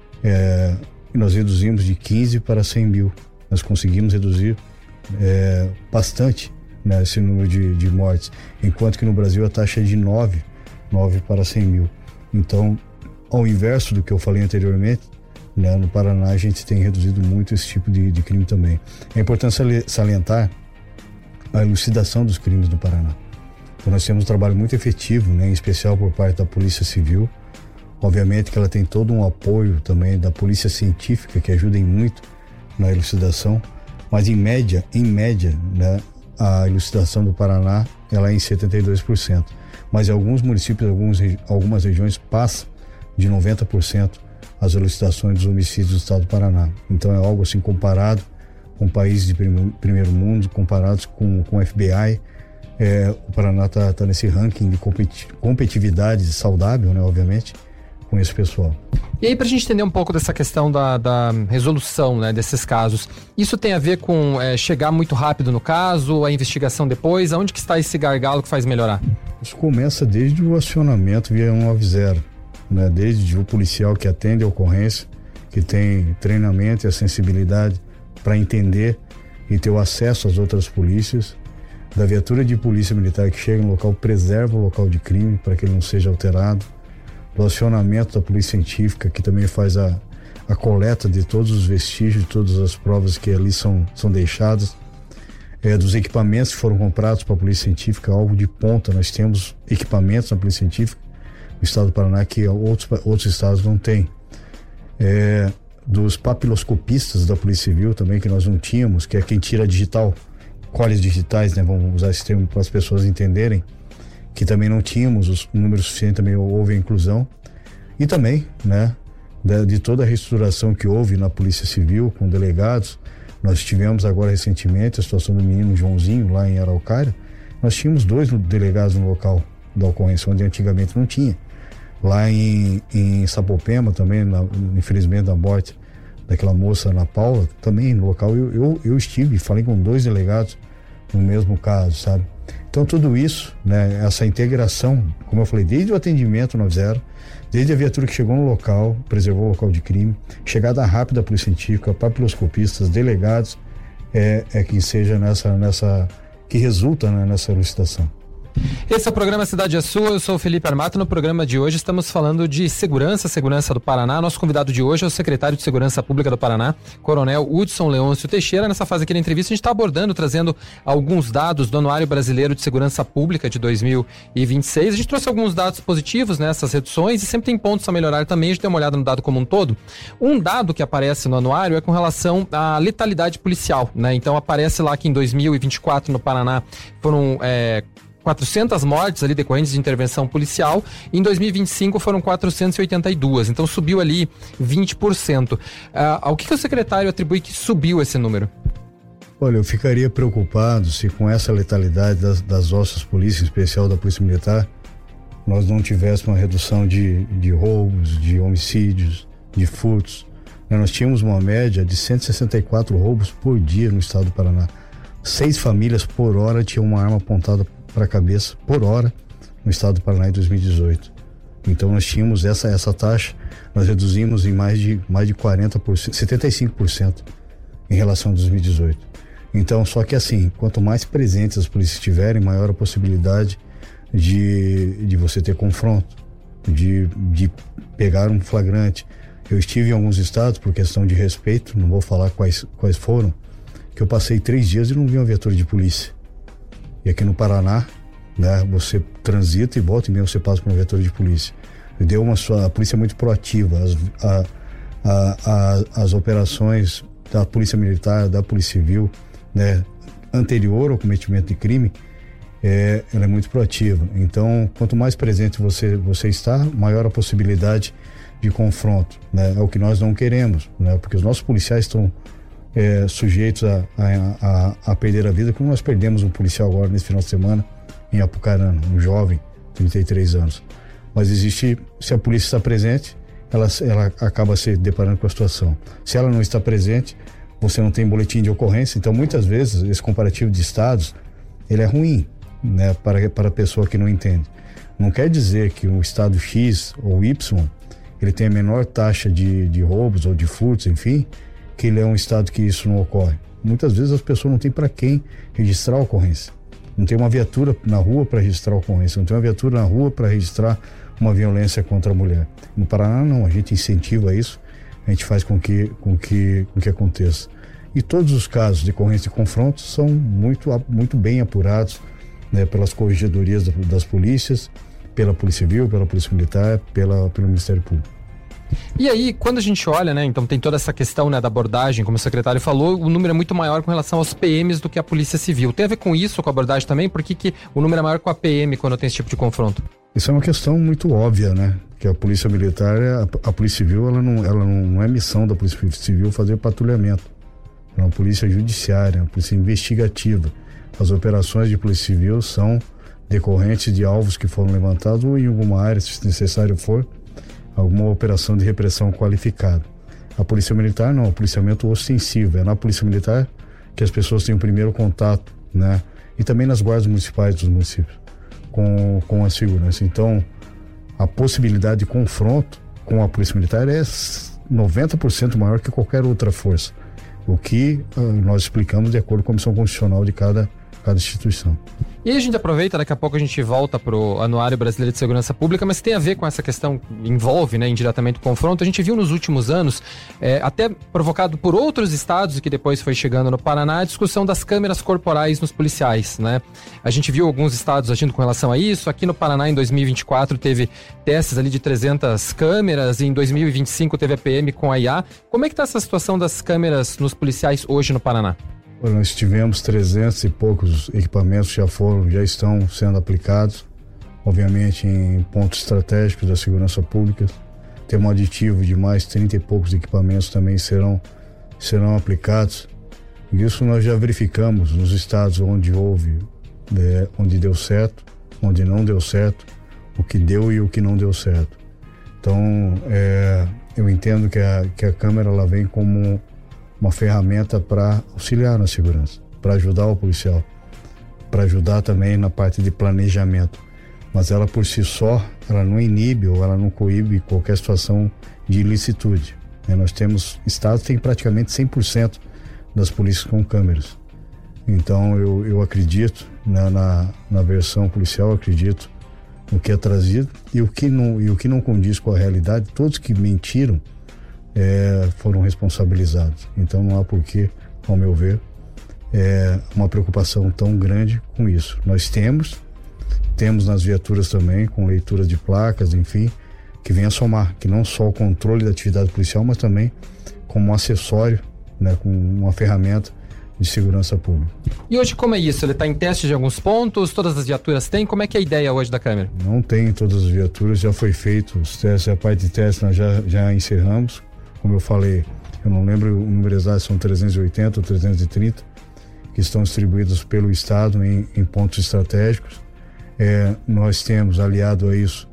E nós reduzimos de 15 para 100 mil. Nós conseguimos reduzir bastante, né, esse número de mortes, enquanto que no Brasil a taxa é de 9 para 100 mil. Então, ao inverso do que eu falei anteriormente, né, no Paraná a gente tem reduzido muito esse tipo de crime também. É importante salientar a elucidação dos crimes no Paraná. Então nós temos um trabalho muito efetivo, né, em especial por parte da Polícia Civil. Obviamente que ela tem todo um apoio também da Polícia Científica, que ajuda muito na elucidação, mas em média, né, a elucidação do Paraná ela é em 72%. Mas em alguns municípios, algumas regiões passam de 90% as elucidações dos homicídios do estado do Paraná. Então é algo assim comparado com países de primeiro mundo, comparados com o FBI. O Paraná está nesse ranking de competitividade saudável, né, obviamente, com esse pessoal. E aí, para a gente entender um pouco dessa questão da resolução, né, desses casos, isso tem a ver com chegar muito rápido no caso, a investigação depois? Aonde que está esse gargalo que faz melhorar? Isso começa desde o acionamento via 190, né, desde o policial que atende a ocorrência, que tem treinamento e a sensibilidade para entender e ter o acesso às outras polícias, da viatura de polícia militar que chega no local, preserva o local de crime para que ele não seja alterado, do acionamento da polícia científica, que também faz a coleta de todos os vestígios, de todas as provas que ali são deixadas, dos equipamentos que foram comprados para a polícia científica, algo de ponta. Nós temos equipamentos na polícia científica no estado do Paraná que outros estados não têm. Dos papiloscopistas da Polícia Civil também, que nós não tínhamos, que é quem tira digital, coles digitais, né, vamos usar esse termo para as pessoas entenderem, que também não tínhamos os números suficientes, também houve a inclusão. E também, né, de toda a reestruturação que houve na Polícia Civil com delegados. Nós tivemos agora recentemente a situação do menino Joãozinho lá em Araucária. Nós tínhamos 2 delegados no local da ocorrência, onde antigamente não tinha. Lá em Sapopema também, infelizmente, da morte daquela moça Ana Paula, também no local eu estive, falei com 2 delegados no mesmo caso, sabe? Então tudo isso, né, essa integração, como eu falei, desde o atendimento 90, desde a viatura que chegou no local, preservou o local de crime, chegada rápida da polícia científica, papiloscopistas, delegados, que seja que resulta, né, nessa elucidação. Esse é o programa Cidade é Sua, eu sou o Felipe Armato. No programa de hoje estamos falando de segurança do Paraná. Nosso convidado de hoje é o secretário de Segurança Pública do Paraná, Coronel Hudson Leôncio Teixeira. Nessa fase aqui da entrevista a gente está abordando, trazendo alguns dados do Anuário Brasileiro de Segurança Pública de 2026. A gente trouxe alguns dados positivos nessas reduções e sempre tem pontos a melhorar também. A gente deu uma olhada no dado como um todo. Um dado que aparece no anuário é com relação à letalidade policial, né? Então aparece lá que em 2024 no Paraná foram 400 mortes ali decorrentes de intervenção policial. Em 2025 foram 482, então subiu ali 20%. Ao que o secretário atribui que subiu esse número? Olha, eu ficaria preocupado se com essa letalidade das nossas polícias, em especial da Polícia Militar, nós não tivéssemos uma redução de roubos, de homicídios, de furtos. Nós tínhamos uma média de 164 roubos por dia no estado do Paraná. 6 famílias por hora tinham uma arma apontada para a cabeça por hora no estado do Paraná em 2018. Então nós tínhamos essa taxa, nós reduzimos em mais de 40%, 75% em relação a 2018. Então, só que assim, quanto mais presentes as polícias estiverem, maior a possibilidade de você ter confronto, de pegar um flagrante. Eu estive em alguns estados, por questão de respeito, não vou falar quais foram, que eu passei 3 dias e não vi uma viatura de polícia. E aqui no Paraná, né, você transita e volta e meio você passa por uma viatura de polícia. A polícia é muito proativa, as operações da Polícia Militar, da Polícia Civil, né, anterior ao cometimento de crime, ela é muito proativa. Então, quanto mais presente você está, maior a possibilidade de confronto, né? É o que nós não queremos, né? Porque os nossos policiais estão sujeitos a perder a vida, como nós perdemos um policial agora nesse final de semana em Apucarana, um jovem, 33 anos. Mas se a polícia está presente, ela acaba se deparando com a situação. Se ela não está presente, você não tem boletim de ocorrência. Então, muitas vezes, esse comparativo de estados, ele é ruim, né, para a pessoa que não entende. Não quer dizer que o estado X ou Y, ele tem a menor taxa de roubos ou de furtos, enfim, que ele é um estado que isso não ocorre. Muitas vezes as pessoas não têm para quem registrar a ocorrência. Não tem uma viatura na rua para registrar a ocorrência, não tem uma viatura na rua para registrar uma violência contra a mulher. No Paraná não, a gente incentiva isso, a gente faz com que aconteça. E todos os casos de ocorrência de confronto são muito bem apurados, né, pelas corregedorias das polícias, pela Polícia Civil, pela Polícia Militar, pelo Ministério Público. E aí, quando a gente olha, né, então tem toda essa questão, né, da abordagem, como o secretário falou, o número é muito maior com relação aos PMs do que a Polícia Civil. Tem a ver com isso, com a abordagem também? Por que o número é maior com a PM quando tem esse tipo de confronto? Isso é uma questão muito óbvia, né? Que a Polícia Militar, a Polícia Civil, ela não é missão da Polícia Civil fazer patrulhamento. É uma polícia judiciária, uma polícia investigativa. As operações de Polícia Civil são decorrentes de alvos que foram levantados ou em alguma área, se necessário for, alguma operação de repressão qualificada. A Polícia Militar não, o policiamento ostensivo. É na Polícia Militar que as pessoas têm o primeiro contato, né? E também nas guardas municipais dos municípios com a segurança. Então, a possibilidade de confronto com a Polícia Militar é 90% maior que qualquer outra força. O que nós explicamos de acordo com a Comissão Constitucional de cada instituição. E aí a gente aproveita, daqui a pouco a gente volta para o Anuário Brasileiro de Segurança Pública, mas tem a ver com essa questão, envolve, né, indiretamente o confronto. A gente viu nos últimos anos, até provocado por outros estados e que depois foi chegando no Paraná, a discussão das câmeras corporais nos policiais, né? A gente viu alguns estados agindo com relação a isso. Aqui no Paraná, em 2024, teve testes ali de 300 câmeras e em 2025 teve a PM com a IA. Como é que está essa situação das câmeras nos policiais hoje no Paraná? Nós tivemos 300 e poucos equipamentos que já estão sendo aplicados, obviamente em pontos estratégicos da segurança pública. Tem um aditivo de mais 30 e poucos equipamentos também serão aplicados. Isso nós já verificamos nos estados onde deu certo, onde não deu certo, o que deu e o que não deu certo. Então, eu entendo que a câmera ela vem como uma ferramenta para auxiliar na segurança, para ajudar o policial, para ajudar também na parte de planejamento. Mas ela por si só, ela não inibe ou ela não coíbe qualquer situação de ilicitude. Nós temos estados que têm praticamente 100% das polícias com câmeras. Então eu acredito na versão policial, acredito no que é trazido e o que não condiz com a realidade. Todos que mentiram foram responsabilizados. Então não há porquê, ao meu ver, uma preocupação tão grande com isso. Nós temos nas viaturas também, com leitura de placas, enfim, que vem a somar, que não só o controle da atividade policial, mas também como um acessório, né, com uma ferramenta de segurança pública. E hoje como é isso? Ele está em teste de alguns pontos? Todas as viaturas têm? Como é que é a ideia hoje da câmera? Não tem todas as viaturas, já foi feito os testes, a parte de testes nós já encerramos. Como eu falei, eu não lembro o número exato, são 380 ou 330, que estão distribuídos pelo Estado em pontos estratégicos. Nós temos, aliado a isso,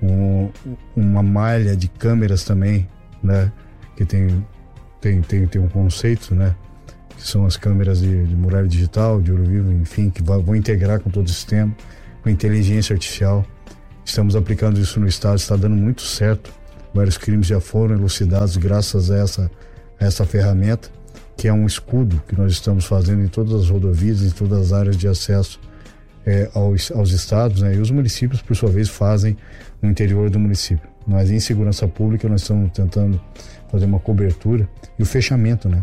uma malha de câmeras também, né, que tem um conceito, né, que são as câmeras de muralha digital, de ouro vivo, enfim, que vão integrar com todo o sistema, com inteligência artificial. Estamos aplicando isso no Estado, está dando muito certo. Vários crimes já foram elucidados graças a essa ferramenta, que é um escudo que nós estamos fazendo em todas as rodovias, em todas as áreas de acesso aos estados, né? E os municípios, por sua vez, fazem no interior do município. Mas em segurança pública nós estamos tentando fazer uma cobertura e o fechamento, né,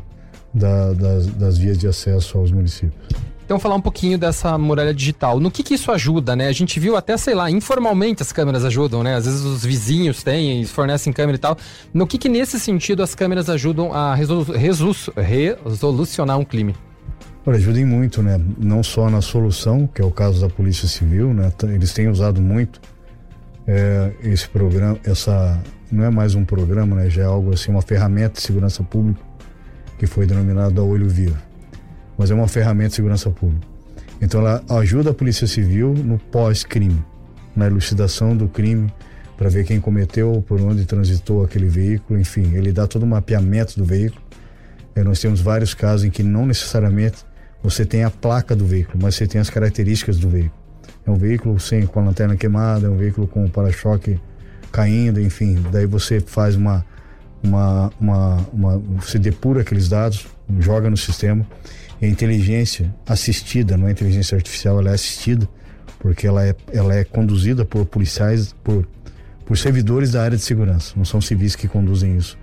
das vias de acesso aos municípios. Então, falar um pouquinho dessa muralha digital. No que isso ajuda, né? A gente viu até, sei lá, informalmente as câmeras ajudam, né? Às vezes os vizinhos têm, fornecem câmera e tal. No que nesse sentido as câmeras ajudam a resolucionar um crime? Olha, ajudem muito, né? Não só na solução, que é o caso da Polícia Civil, né? Eles têm usado muito esse programa, não é mais um programa, né? Já é algo assim, uma ferramenta de segurança pública que foi denominada Olho Vivo. Mas é uma ferramenta de segurança pública. Então ela ajuda a Polícia Civil no pós-crime, na elucidação do crime, para ver quem cometeu, por onde transitou aquele veículo, enfim, ele dá todo o mapeamento do veículo. Nós temos vários casos em que não necessariamente você tem a placa do veículo, mas você tem as características do veículo. É um veículo com a lanterna queimada, é um veículo com o para-choque caindo, enfim. Daí você faz você depura aqueles dados, joga no sistema. E a inteligência assistida, não é inteligência artificial, ela é assistida, porque ela é conduzida por policiais, por servidores da área de segurança, não são civis que conduzem isso.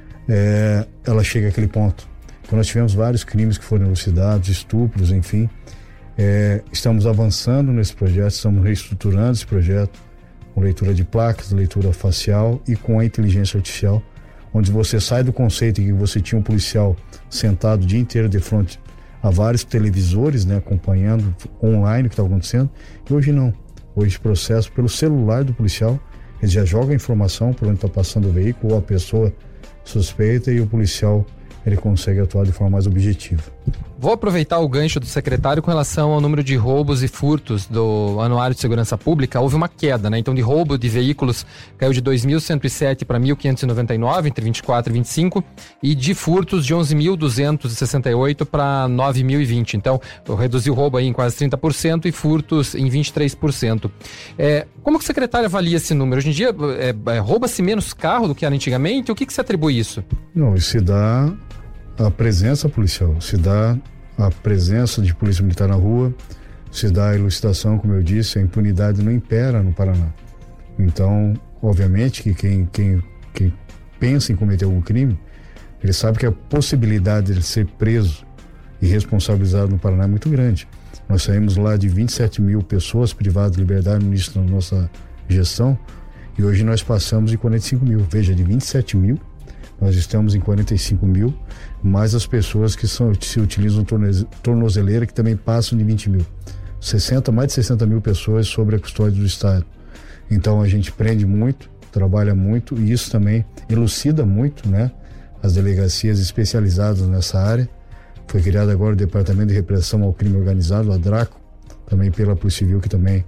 Ela chega àquele ponto. Então nós tivemos vários crimes que foram elucidados, estupros, enfim. Estamos avançando nesse projeto, estamos reestruturando esse projeto com leitura de placas, leitura facial e com a inteligência artificial, onde você sai do conceito em que você tinha um policial sentado o dia inteiro de frente a vários televisores, né, acompanhando online o que está acontecendo, e hoje não. Hoje processo pelo celular do policial, ele já joga a informação por onde está passando o veículo ou a pessoa suspeita e o policial ele consegue atuar de forma mais objetiva. Vou aproveitar o gancho do secretário com relação ao número de roubos e furtos do Anuário de Segurança Pública. Houve uma queda, né? Então, de roubo de veículos caiu de 2.107 para 1.599 entre 24 e 25 e de furtos de 11.268 para 9.020. Então, reduziu o roubo aí em quase 30% e furtos em 23%. Como que o secretário avalia esse número? Hoje em dia, rouba-se menos carro do que era antigamente? O que se atribui isso? Não, isso se dá a presença policial, se dá a presença de polícia militar na rua, se dá a elucidação, como eu disse, a impunidade não impera no Paraná. Então, obviamente que quem pensa em cometer algum crime, ele sabe que a possibilidade de ser preso e responsabilizado no Paraná é muito grande. Nós saímos lá de 27 mil pessoas privadas de liberdade no início da nossa gestão e hoje nós passamos de 45 mil. Veja, de 27 mil, nós estamos em 45 mil, mais as pessoas que se utilizam tornozeleira, que também passam de 20 mil. Mais de 60 mil pessoas sob a custódia do Estado. Então a gente prende muito, trabalha muito e isso também elucida muito, né? As delegacias especializadas nessa área. Foi criado agora o Departamento de Repressão ao Crime Organizado, a DRACO, também pela Polícia Civil, que também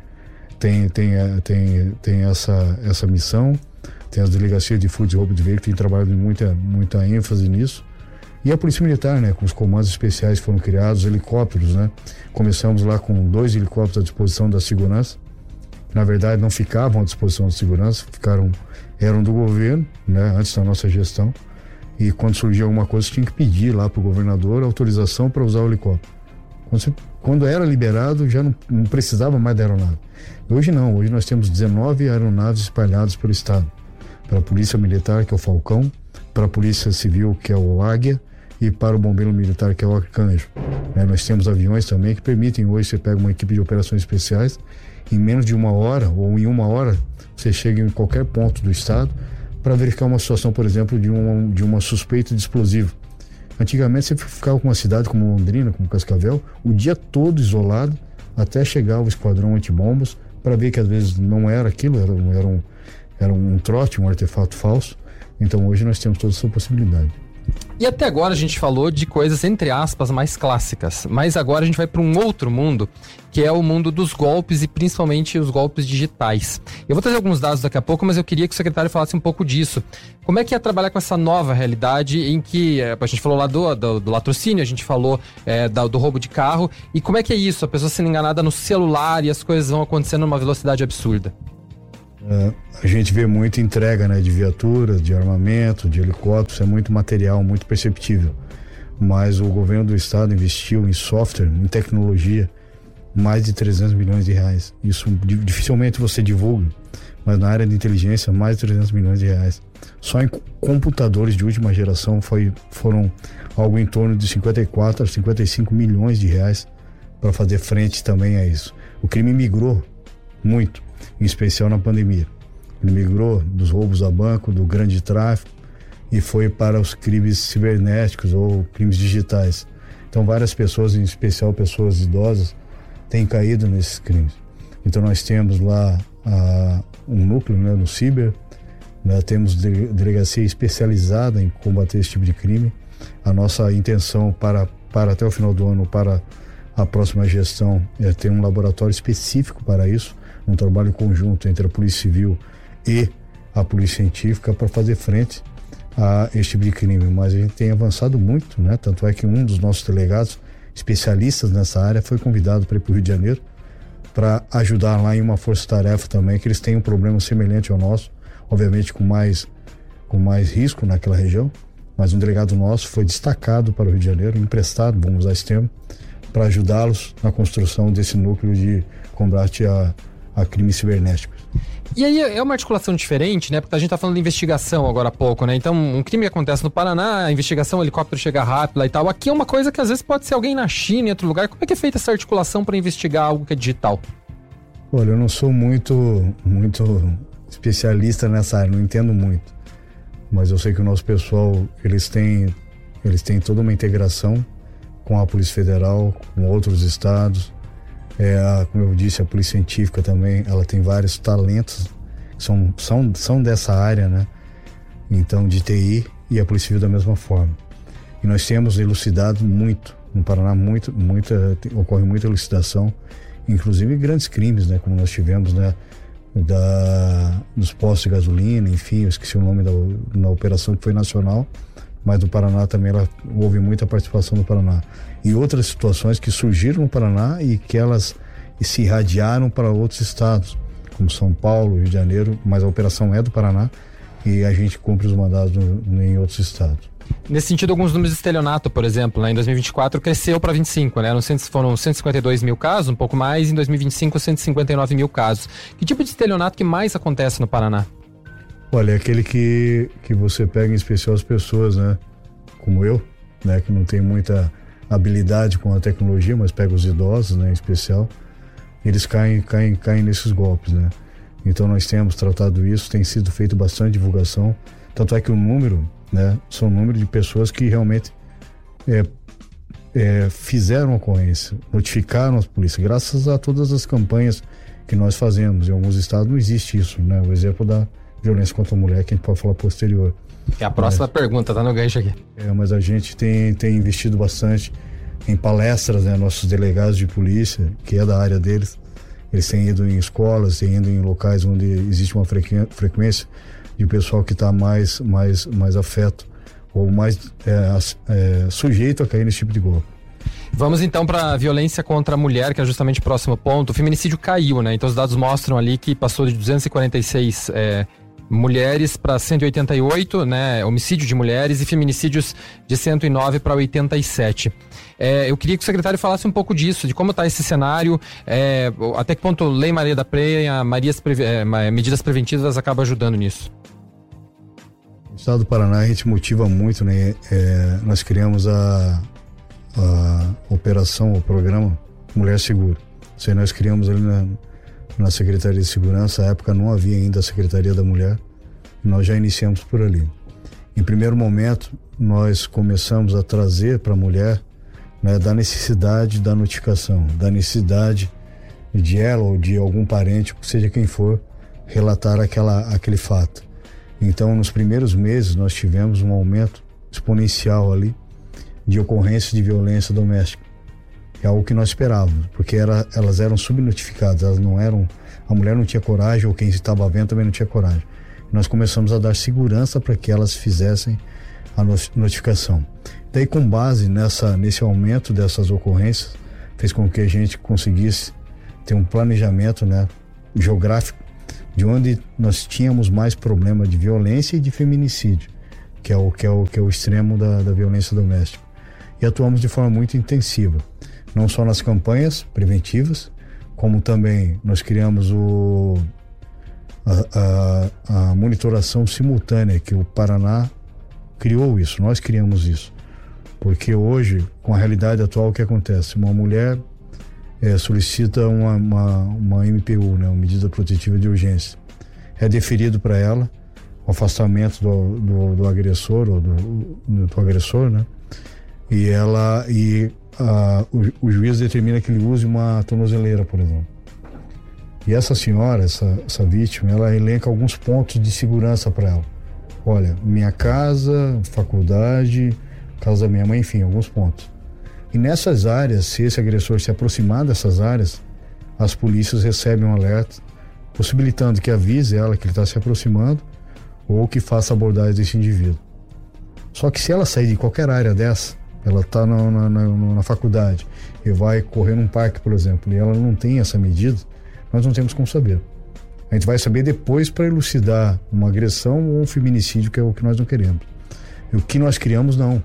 tem essa missão. Tem as delegacias de furto e roubo de veículo, que tem trabalhado muita ênfase nisso. E a Polícia Militar, né, com os comandos especiais que foram criados, helicópteros, né? Começamos lá com 2 helicópteros à disposição da segurança. Na verdade, não ficavam à disposição da segurança, eram do governo, né, antes da nossa gestão. E quando surgia alguma coisa, tinha que pedir lá para o governador autorização para usar o helicóptero. Quando era liberado, já não precisava mais da aeronave. Hoje não, hoje nós temos 19 aeronaves espalhadas pelo Estado. Para a Polícia Militar, que é o Falcão, para a Polícia Civil, que é o Águia, e para o Bombeiro Militar, que é o Arcanjo. Nós temos aviões também que permitem, hoje você pega uma equipe de operações especiais, em menos de 1 hora, ou em 1 hora, você chega em qualquer ponto do Estado para verificar uma situação, por exemplo, de uma suspeita de explosivo. Antigamente você ficava com uma cidade como Londrina, como Cascavel, o dia todo isolado, até chegar o esquadrão antibombas, para ver que às vezes não era aquilo, era um trote, um artefato falso. Então hoje nós temos toda essa possibilidade. E até agora a gente falou de coisas, entre aspas, mais clássicas. Mas agora a gente vai para um outro mundo, que é o mundo dos golpes e principalmente os golpes digitais. Eu vou trazer alguns dados daqui a pouco, mas eu queria que o secretário falasse um pouco disso. Como é que é trabalhar com essa nova realidade em que a gente falou lá do latrocínio, a gente falou do roubo de carro. E como é que é isso? A pessoa sendo enganada no celular e as coisas vão acontecendo numa velocidade absurda. A gente vê muita entrega, né, de viaturas, de armamento, de helicópteros, é muito material, muito perceptível. Mas o governo do estado investiu em software, em tecnologia, mais de 300 milhões de reais. Isso dificilmente você divulga, mas na área de inteligência, mais de 300 milhões de reais. Só em computadores de última geração foram algo em torno de 54 a 55 milhões de reais para fazer frente também a isso. O crime migrou muito, em especial na pandemia. Ele migrou dos roubos a banco, do grande tráfico e foi para os crimes cibernéticos ou crimes digitais. Então várias pessoas, em especial pessoas idosas, têm caído nesses crimes. Então nós temos lá um núcleo, né, no ciber, né, temos delegacia especializada em combater esse tipo de crime. A nossa intenção para até o final do ano, para a próxima gestão, é ter um laboratório específico para isso, um trabalho conjunto entre a Polícia Civil e a Polícia Científica para fazer frente a esse tipo de crime. Mas a gente tem avançado muito, né? Tanto é que um dos nossos delegados, especialistas nessa área, foi convidado para ir para o Rio de Janeiro para ajudar lá em uma força-tarefa também, que eles têm um problema semelhante ao nosso, obviamente com mais risco naquela região, mas um delegado nosso foi destacado para o Rio de Janeiro, emprestado, vamos usar esse termo, para ajudá-los na construção desse núcleo de combate a crimes cibernéticos. E aí é uma articulação diferente, né? Porque a gente tá falando de investigação agora há pouco, né? Então, um crime que acontece no Paraná, a investigação, o helicóptero chega rápido lá e tal. Aqui é uma coisa que às vezes pode ser alguém na China, em outro lugar. Como é que é feita essa articulação para investigar algo que é digital? Olha, eu não sou muito especialista nessa área, não entendo muito. Mas eu sei que o nosso pessoal, eles têm toda uma integração com a Polícia Federal, com outros estados. Como eu disse, a Polícia Científica também, ela tem vários talentos que são dessa área, né? Então, de TI, e a Polícia Civil da mesma forma. E nós temos elucidado muito, no Paraná, ocorre muita elucidação, inclusive grandes crimes, né? Como nós tivemos, né? Dos postos de gasolina, enfim, eu esqueci o nome da operação que foi nacional, mas no Paraná também houve muita participação do Paraná. E outras situações que surgiram no Paraná e que elas se irradiaram para outros estados, como São Paulo, Rio de Janeiro, mas a operação é do Paraná e a gente cumpre os mandados em outros estados. Nesse sentido, alguns números de estelionato, por exemplo, né, em 2024 cresceu para 25, né? Foram 152 mil casos, um pouco mais, em 2025 159 mil casos. Que tipo de estelionato que mais acontece no Paraná? Olha, é aquele que você pega em especial as pessoas, né, como eu, né, que não tem muita habilidade com a tecnologia, mas pega os idosos, né, em especial, eles caem nesses golpes, né. Então nós temos tratado isso, tem sido feito bastante divulgação, tanto é que o número, né, são o número de pessoas que realmente fizeram a ocorrência, notificaram as polícias, graças a todas as campanhas que nós fazemos. Em alguns estados não existe isso, né, o exemplo da violência contra a mulher, que a gente pode falar posterior. É a próxima pergunta, tá no gancho aqui. Mas a gente tem investido bastante em palestras, né? Nossos delegados de polícia, que é da área deles, eles têm ido em escolas, têm ido em locais onde existe uma frequência de pessoal que está mais afeto ou mais sujeito a cair nesse tipo de golpe. Vamos então para a violência contra a mulher, que é justamente o próximo ponto. O feminicídio caiu, né? Então os dados mostram ali que passou de 246 mulheres para 188, né, homicídio de mulheres, e feminicídios de 109 para 87. Eu queria que o secretário falasse um pouco disso, de como está esse cenário, até que ponto Lei Maria da Penha, medidas preventivas acabam ajudando nisso. No estado do Paraná a gente motiva muito, né? Nós criamos a operação, o programa Mulher Segura. Isso aí nós criamos ali na Secretaria de Segurança. Na época não havia ainda a Secretaria da Mulher, nós já iniciamos por ali. Em primeiro momento, nós começamos a trazer para a mulher, né, da necessidade da notificação, da necessidade de ela ou de algum parente, seja quem for, relatar aquele fato. Então, nos primeiros meses, nós tivemos um aumento exponencial ali de ocorrências de violência doméstica. É algo que nós esperávamos, porque elas eram subnotificadas, elas não eram, a mulher não tinha coragem, ou quem estava vendo também não tinha coragem. Nós começamos a dar segurança para que elas fizessem a notificação. Daí, com base nesse aumento dessas ocorrências, fez com que a gente conseguisse ter um planejamento, né, geográfico, de onde nós tínhamos mais problema de violência e de feminicídio, que é o extremo da violência doméstica. E atuamos de forma muito intensiva, não só nas campanhas preventivas, como também nós criamos a monitoração simultânea, que o Paraná criou isso, nós criamos isso. Porque hoje, com a realidade atual, o que acontece? Uma mulher solicita uma MPU, né, uma medida protetiva de urgência. É deferido para ela o afastamento do agressor, ou do agressor, né? O juiz determina que ele use uma tornozeleira, por exemplo. E essa senhora, essa vítima, ela elenca alguns pontos de segurança para ela. Olha, minha casa, faculdade, casa da minha mãe, enfim, alguns pontos. E nessas áreas, se esse agressor se aproximar dessas áreas, as polícias recebem um alerta, possibilitando que avise ela que ele está se aproximando ou que faça abordagem desse indivíduo. Só que se ela sair de qualquer área dessa, ela está na faculdade e vai correr num parque, por exemplo, e ela não tem essa medida, nós não temos como saber. A gente vai saber depois para elucidar uma agressão ou um feminicídio, que é o que nós não queremos. E o que nós criamos, não.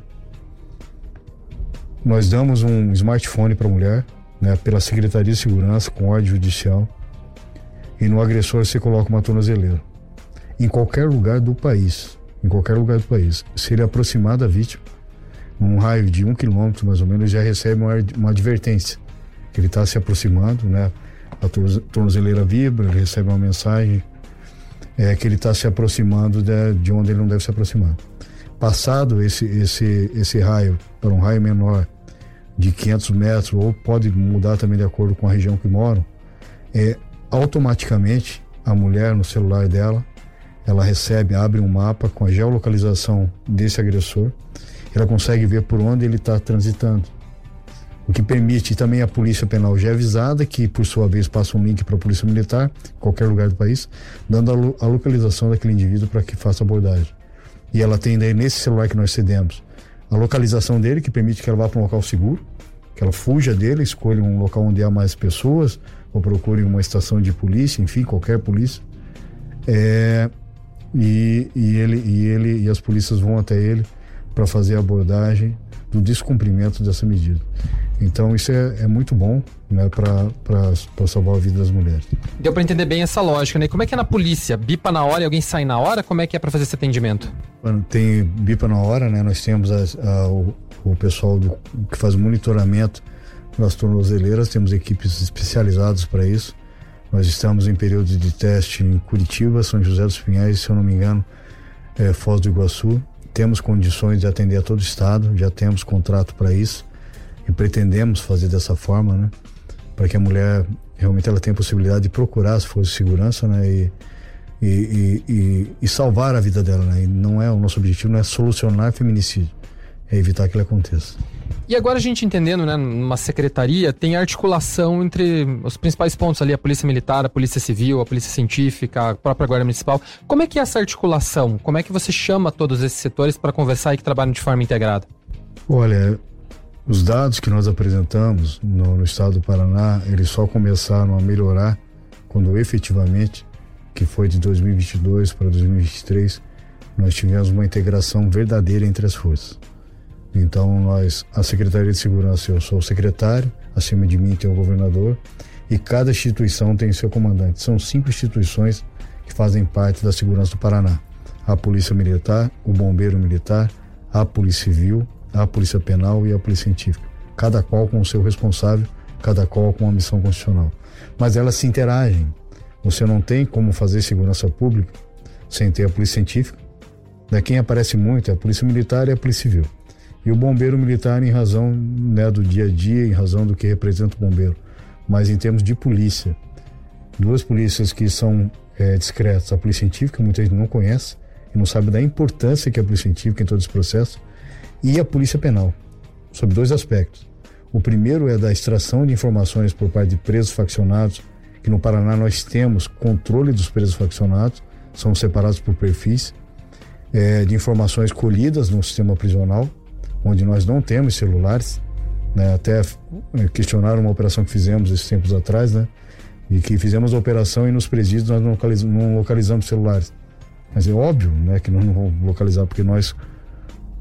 Nós damos um smartphone para a mulher, né, pela Secretaria de Segurança, com ordem judicial, e no agressor você coloca uma tornozeleira. Em qualquer lugar do país, se ele aproximar da vítima, num raio de 1 quilômetro mais ou menos, já recebe uma advertência, que ele está se aproximando, né? A tornozeleira vibra, ele recebe uma mensagem que ele está se aproximando de onde ele não deve se aproximar. Passado esse raio para um raio menor de 500 metros, ou pode mudar também de acordo com a região que moram, automaticamente a mulher no celular dela, ela abre um mapa com a geolocalização desse agressor, ela consegue ver por onde ele está transitando. O que permite também a Polícia Penal já avisada, que por sua vez passa um link para a Polícia Militar, em qualquer lugar do país, dando a localização daquele indivíduo para que faça a abordagem. E ela tem daí, nesse celular que nós cedemos, a localização dele, que permite que ela vá para um local seguro, que ela fuja dele, escolha um local onde há mais pessoas, ou procure uma estação de polícia, enfim, qualquer polícia. E as polícias vão até ele para fazer a abordagem do descumprimento dessa medida. Então isso é muito bom, né, para salvar a vida das mulheres. Deu para entender bem essa lógica, né? Como é que é na polícia? Bipa na hora e alguém sai na hora? Como é que é para fazer esse atendimento? Tem bipa na hora, né? Nós temos o pessoal que faz o monitoramento das tornozeleiras, temos equipes especializadas para isso. Nós estamos em período de teste em Curitiba, São José dos Pinhais, se eu não me engano, Foz do Iguaçu. Temos condições de atender a todo o estado, já temos contrato para isso e pretendemos fazer dessa forma, né? Para que a mulher realmente ela tenha a possibilidade de procurar as forças de segurança, né? E salvar a vida dela, né? E o nosso objetivo não é solucionar feminicídio, é evitar que ele aconteça. E agora a gente entendendo, né, numa secretaria, tem articulação entre os principais pontos ali, a Polícia Militar, a Polícia Civil, a Polícia Científica, a própria Guarda Municipal. Como é que é essa articulação? Como é que você chama todos esses setores para conversar e que trabalham de forma integrada? Olha, os dados que nós apresentamos no estado do Paraná, eles só começaram a melhorar quando efetivamente que foi de 2022 para 2023, nós tivemos uma integração verdadeira entre as forças. Então a Secretaria de Segurança, eu sou o secretário, acima de mim tem o governador, e cada instituição tem seu comandante. São 5 instituições que fazem parte da segurança do Paraná: a Polícia Militar, o Bombeiro Militar, a Polícia Civil, a Polícia Penal e a Polícia Científica. Cada qual com o seu responsável, cada qual com uma missão constitucional. Mas elas se interagem. Você não tem como fazer segurança pública sem ter a Polícia Científica. Quem aparece muito é a Polícia Militar e a Polícia Civil. E o Bombeiro Militar em razão, né, do dia a dia, em razão do que representa o bombeiro. Mas em termos de polícia, 2 polícias que são discretas: a Polícia Científica, muita gente não conhece e não sabe da importância que é a Polícia Científica em todo esse processo, e a Polícia Penal, sob 2 aspectos. O primeiro é da extração de informações por parte de presos faccionados, que no Paraná nós temos controle dos presos faccionados, são separados por perfis, de informações colhidas no sistema prisional, onde nós não temos celulares, né? Até questionaram uma operação que fizemos esses tempos atrás, né? E que fizemos a operação e nos presídios nós não localizamos celulares. Mas é óbvio, né, que nós não vamos localizar, porque nós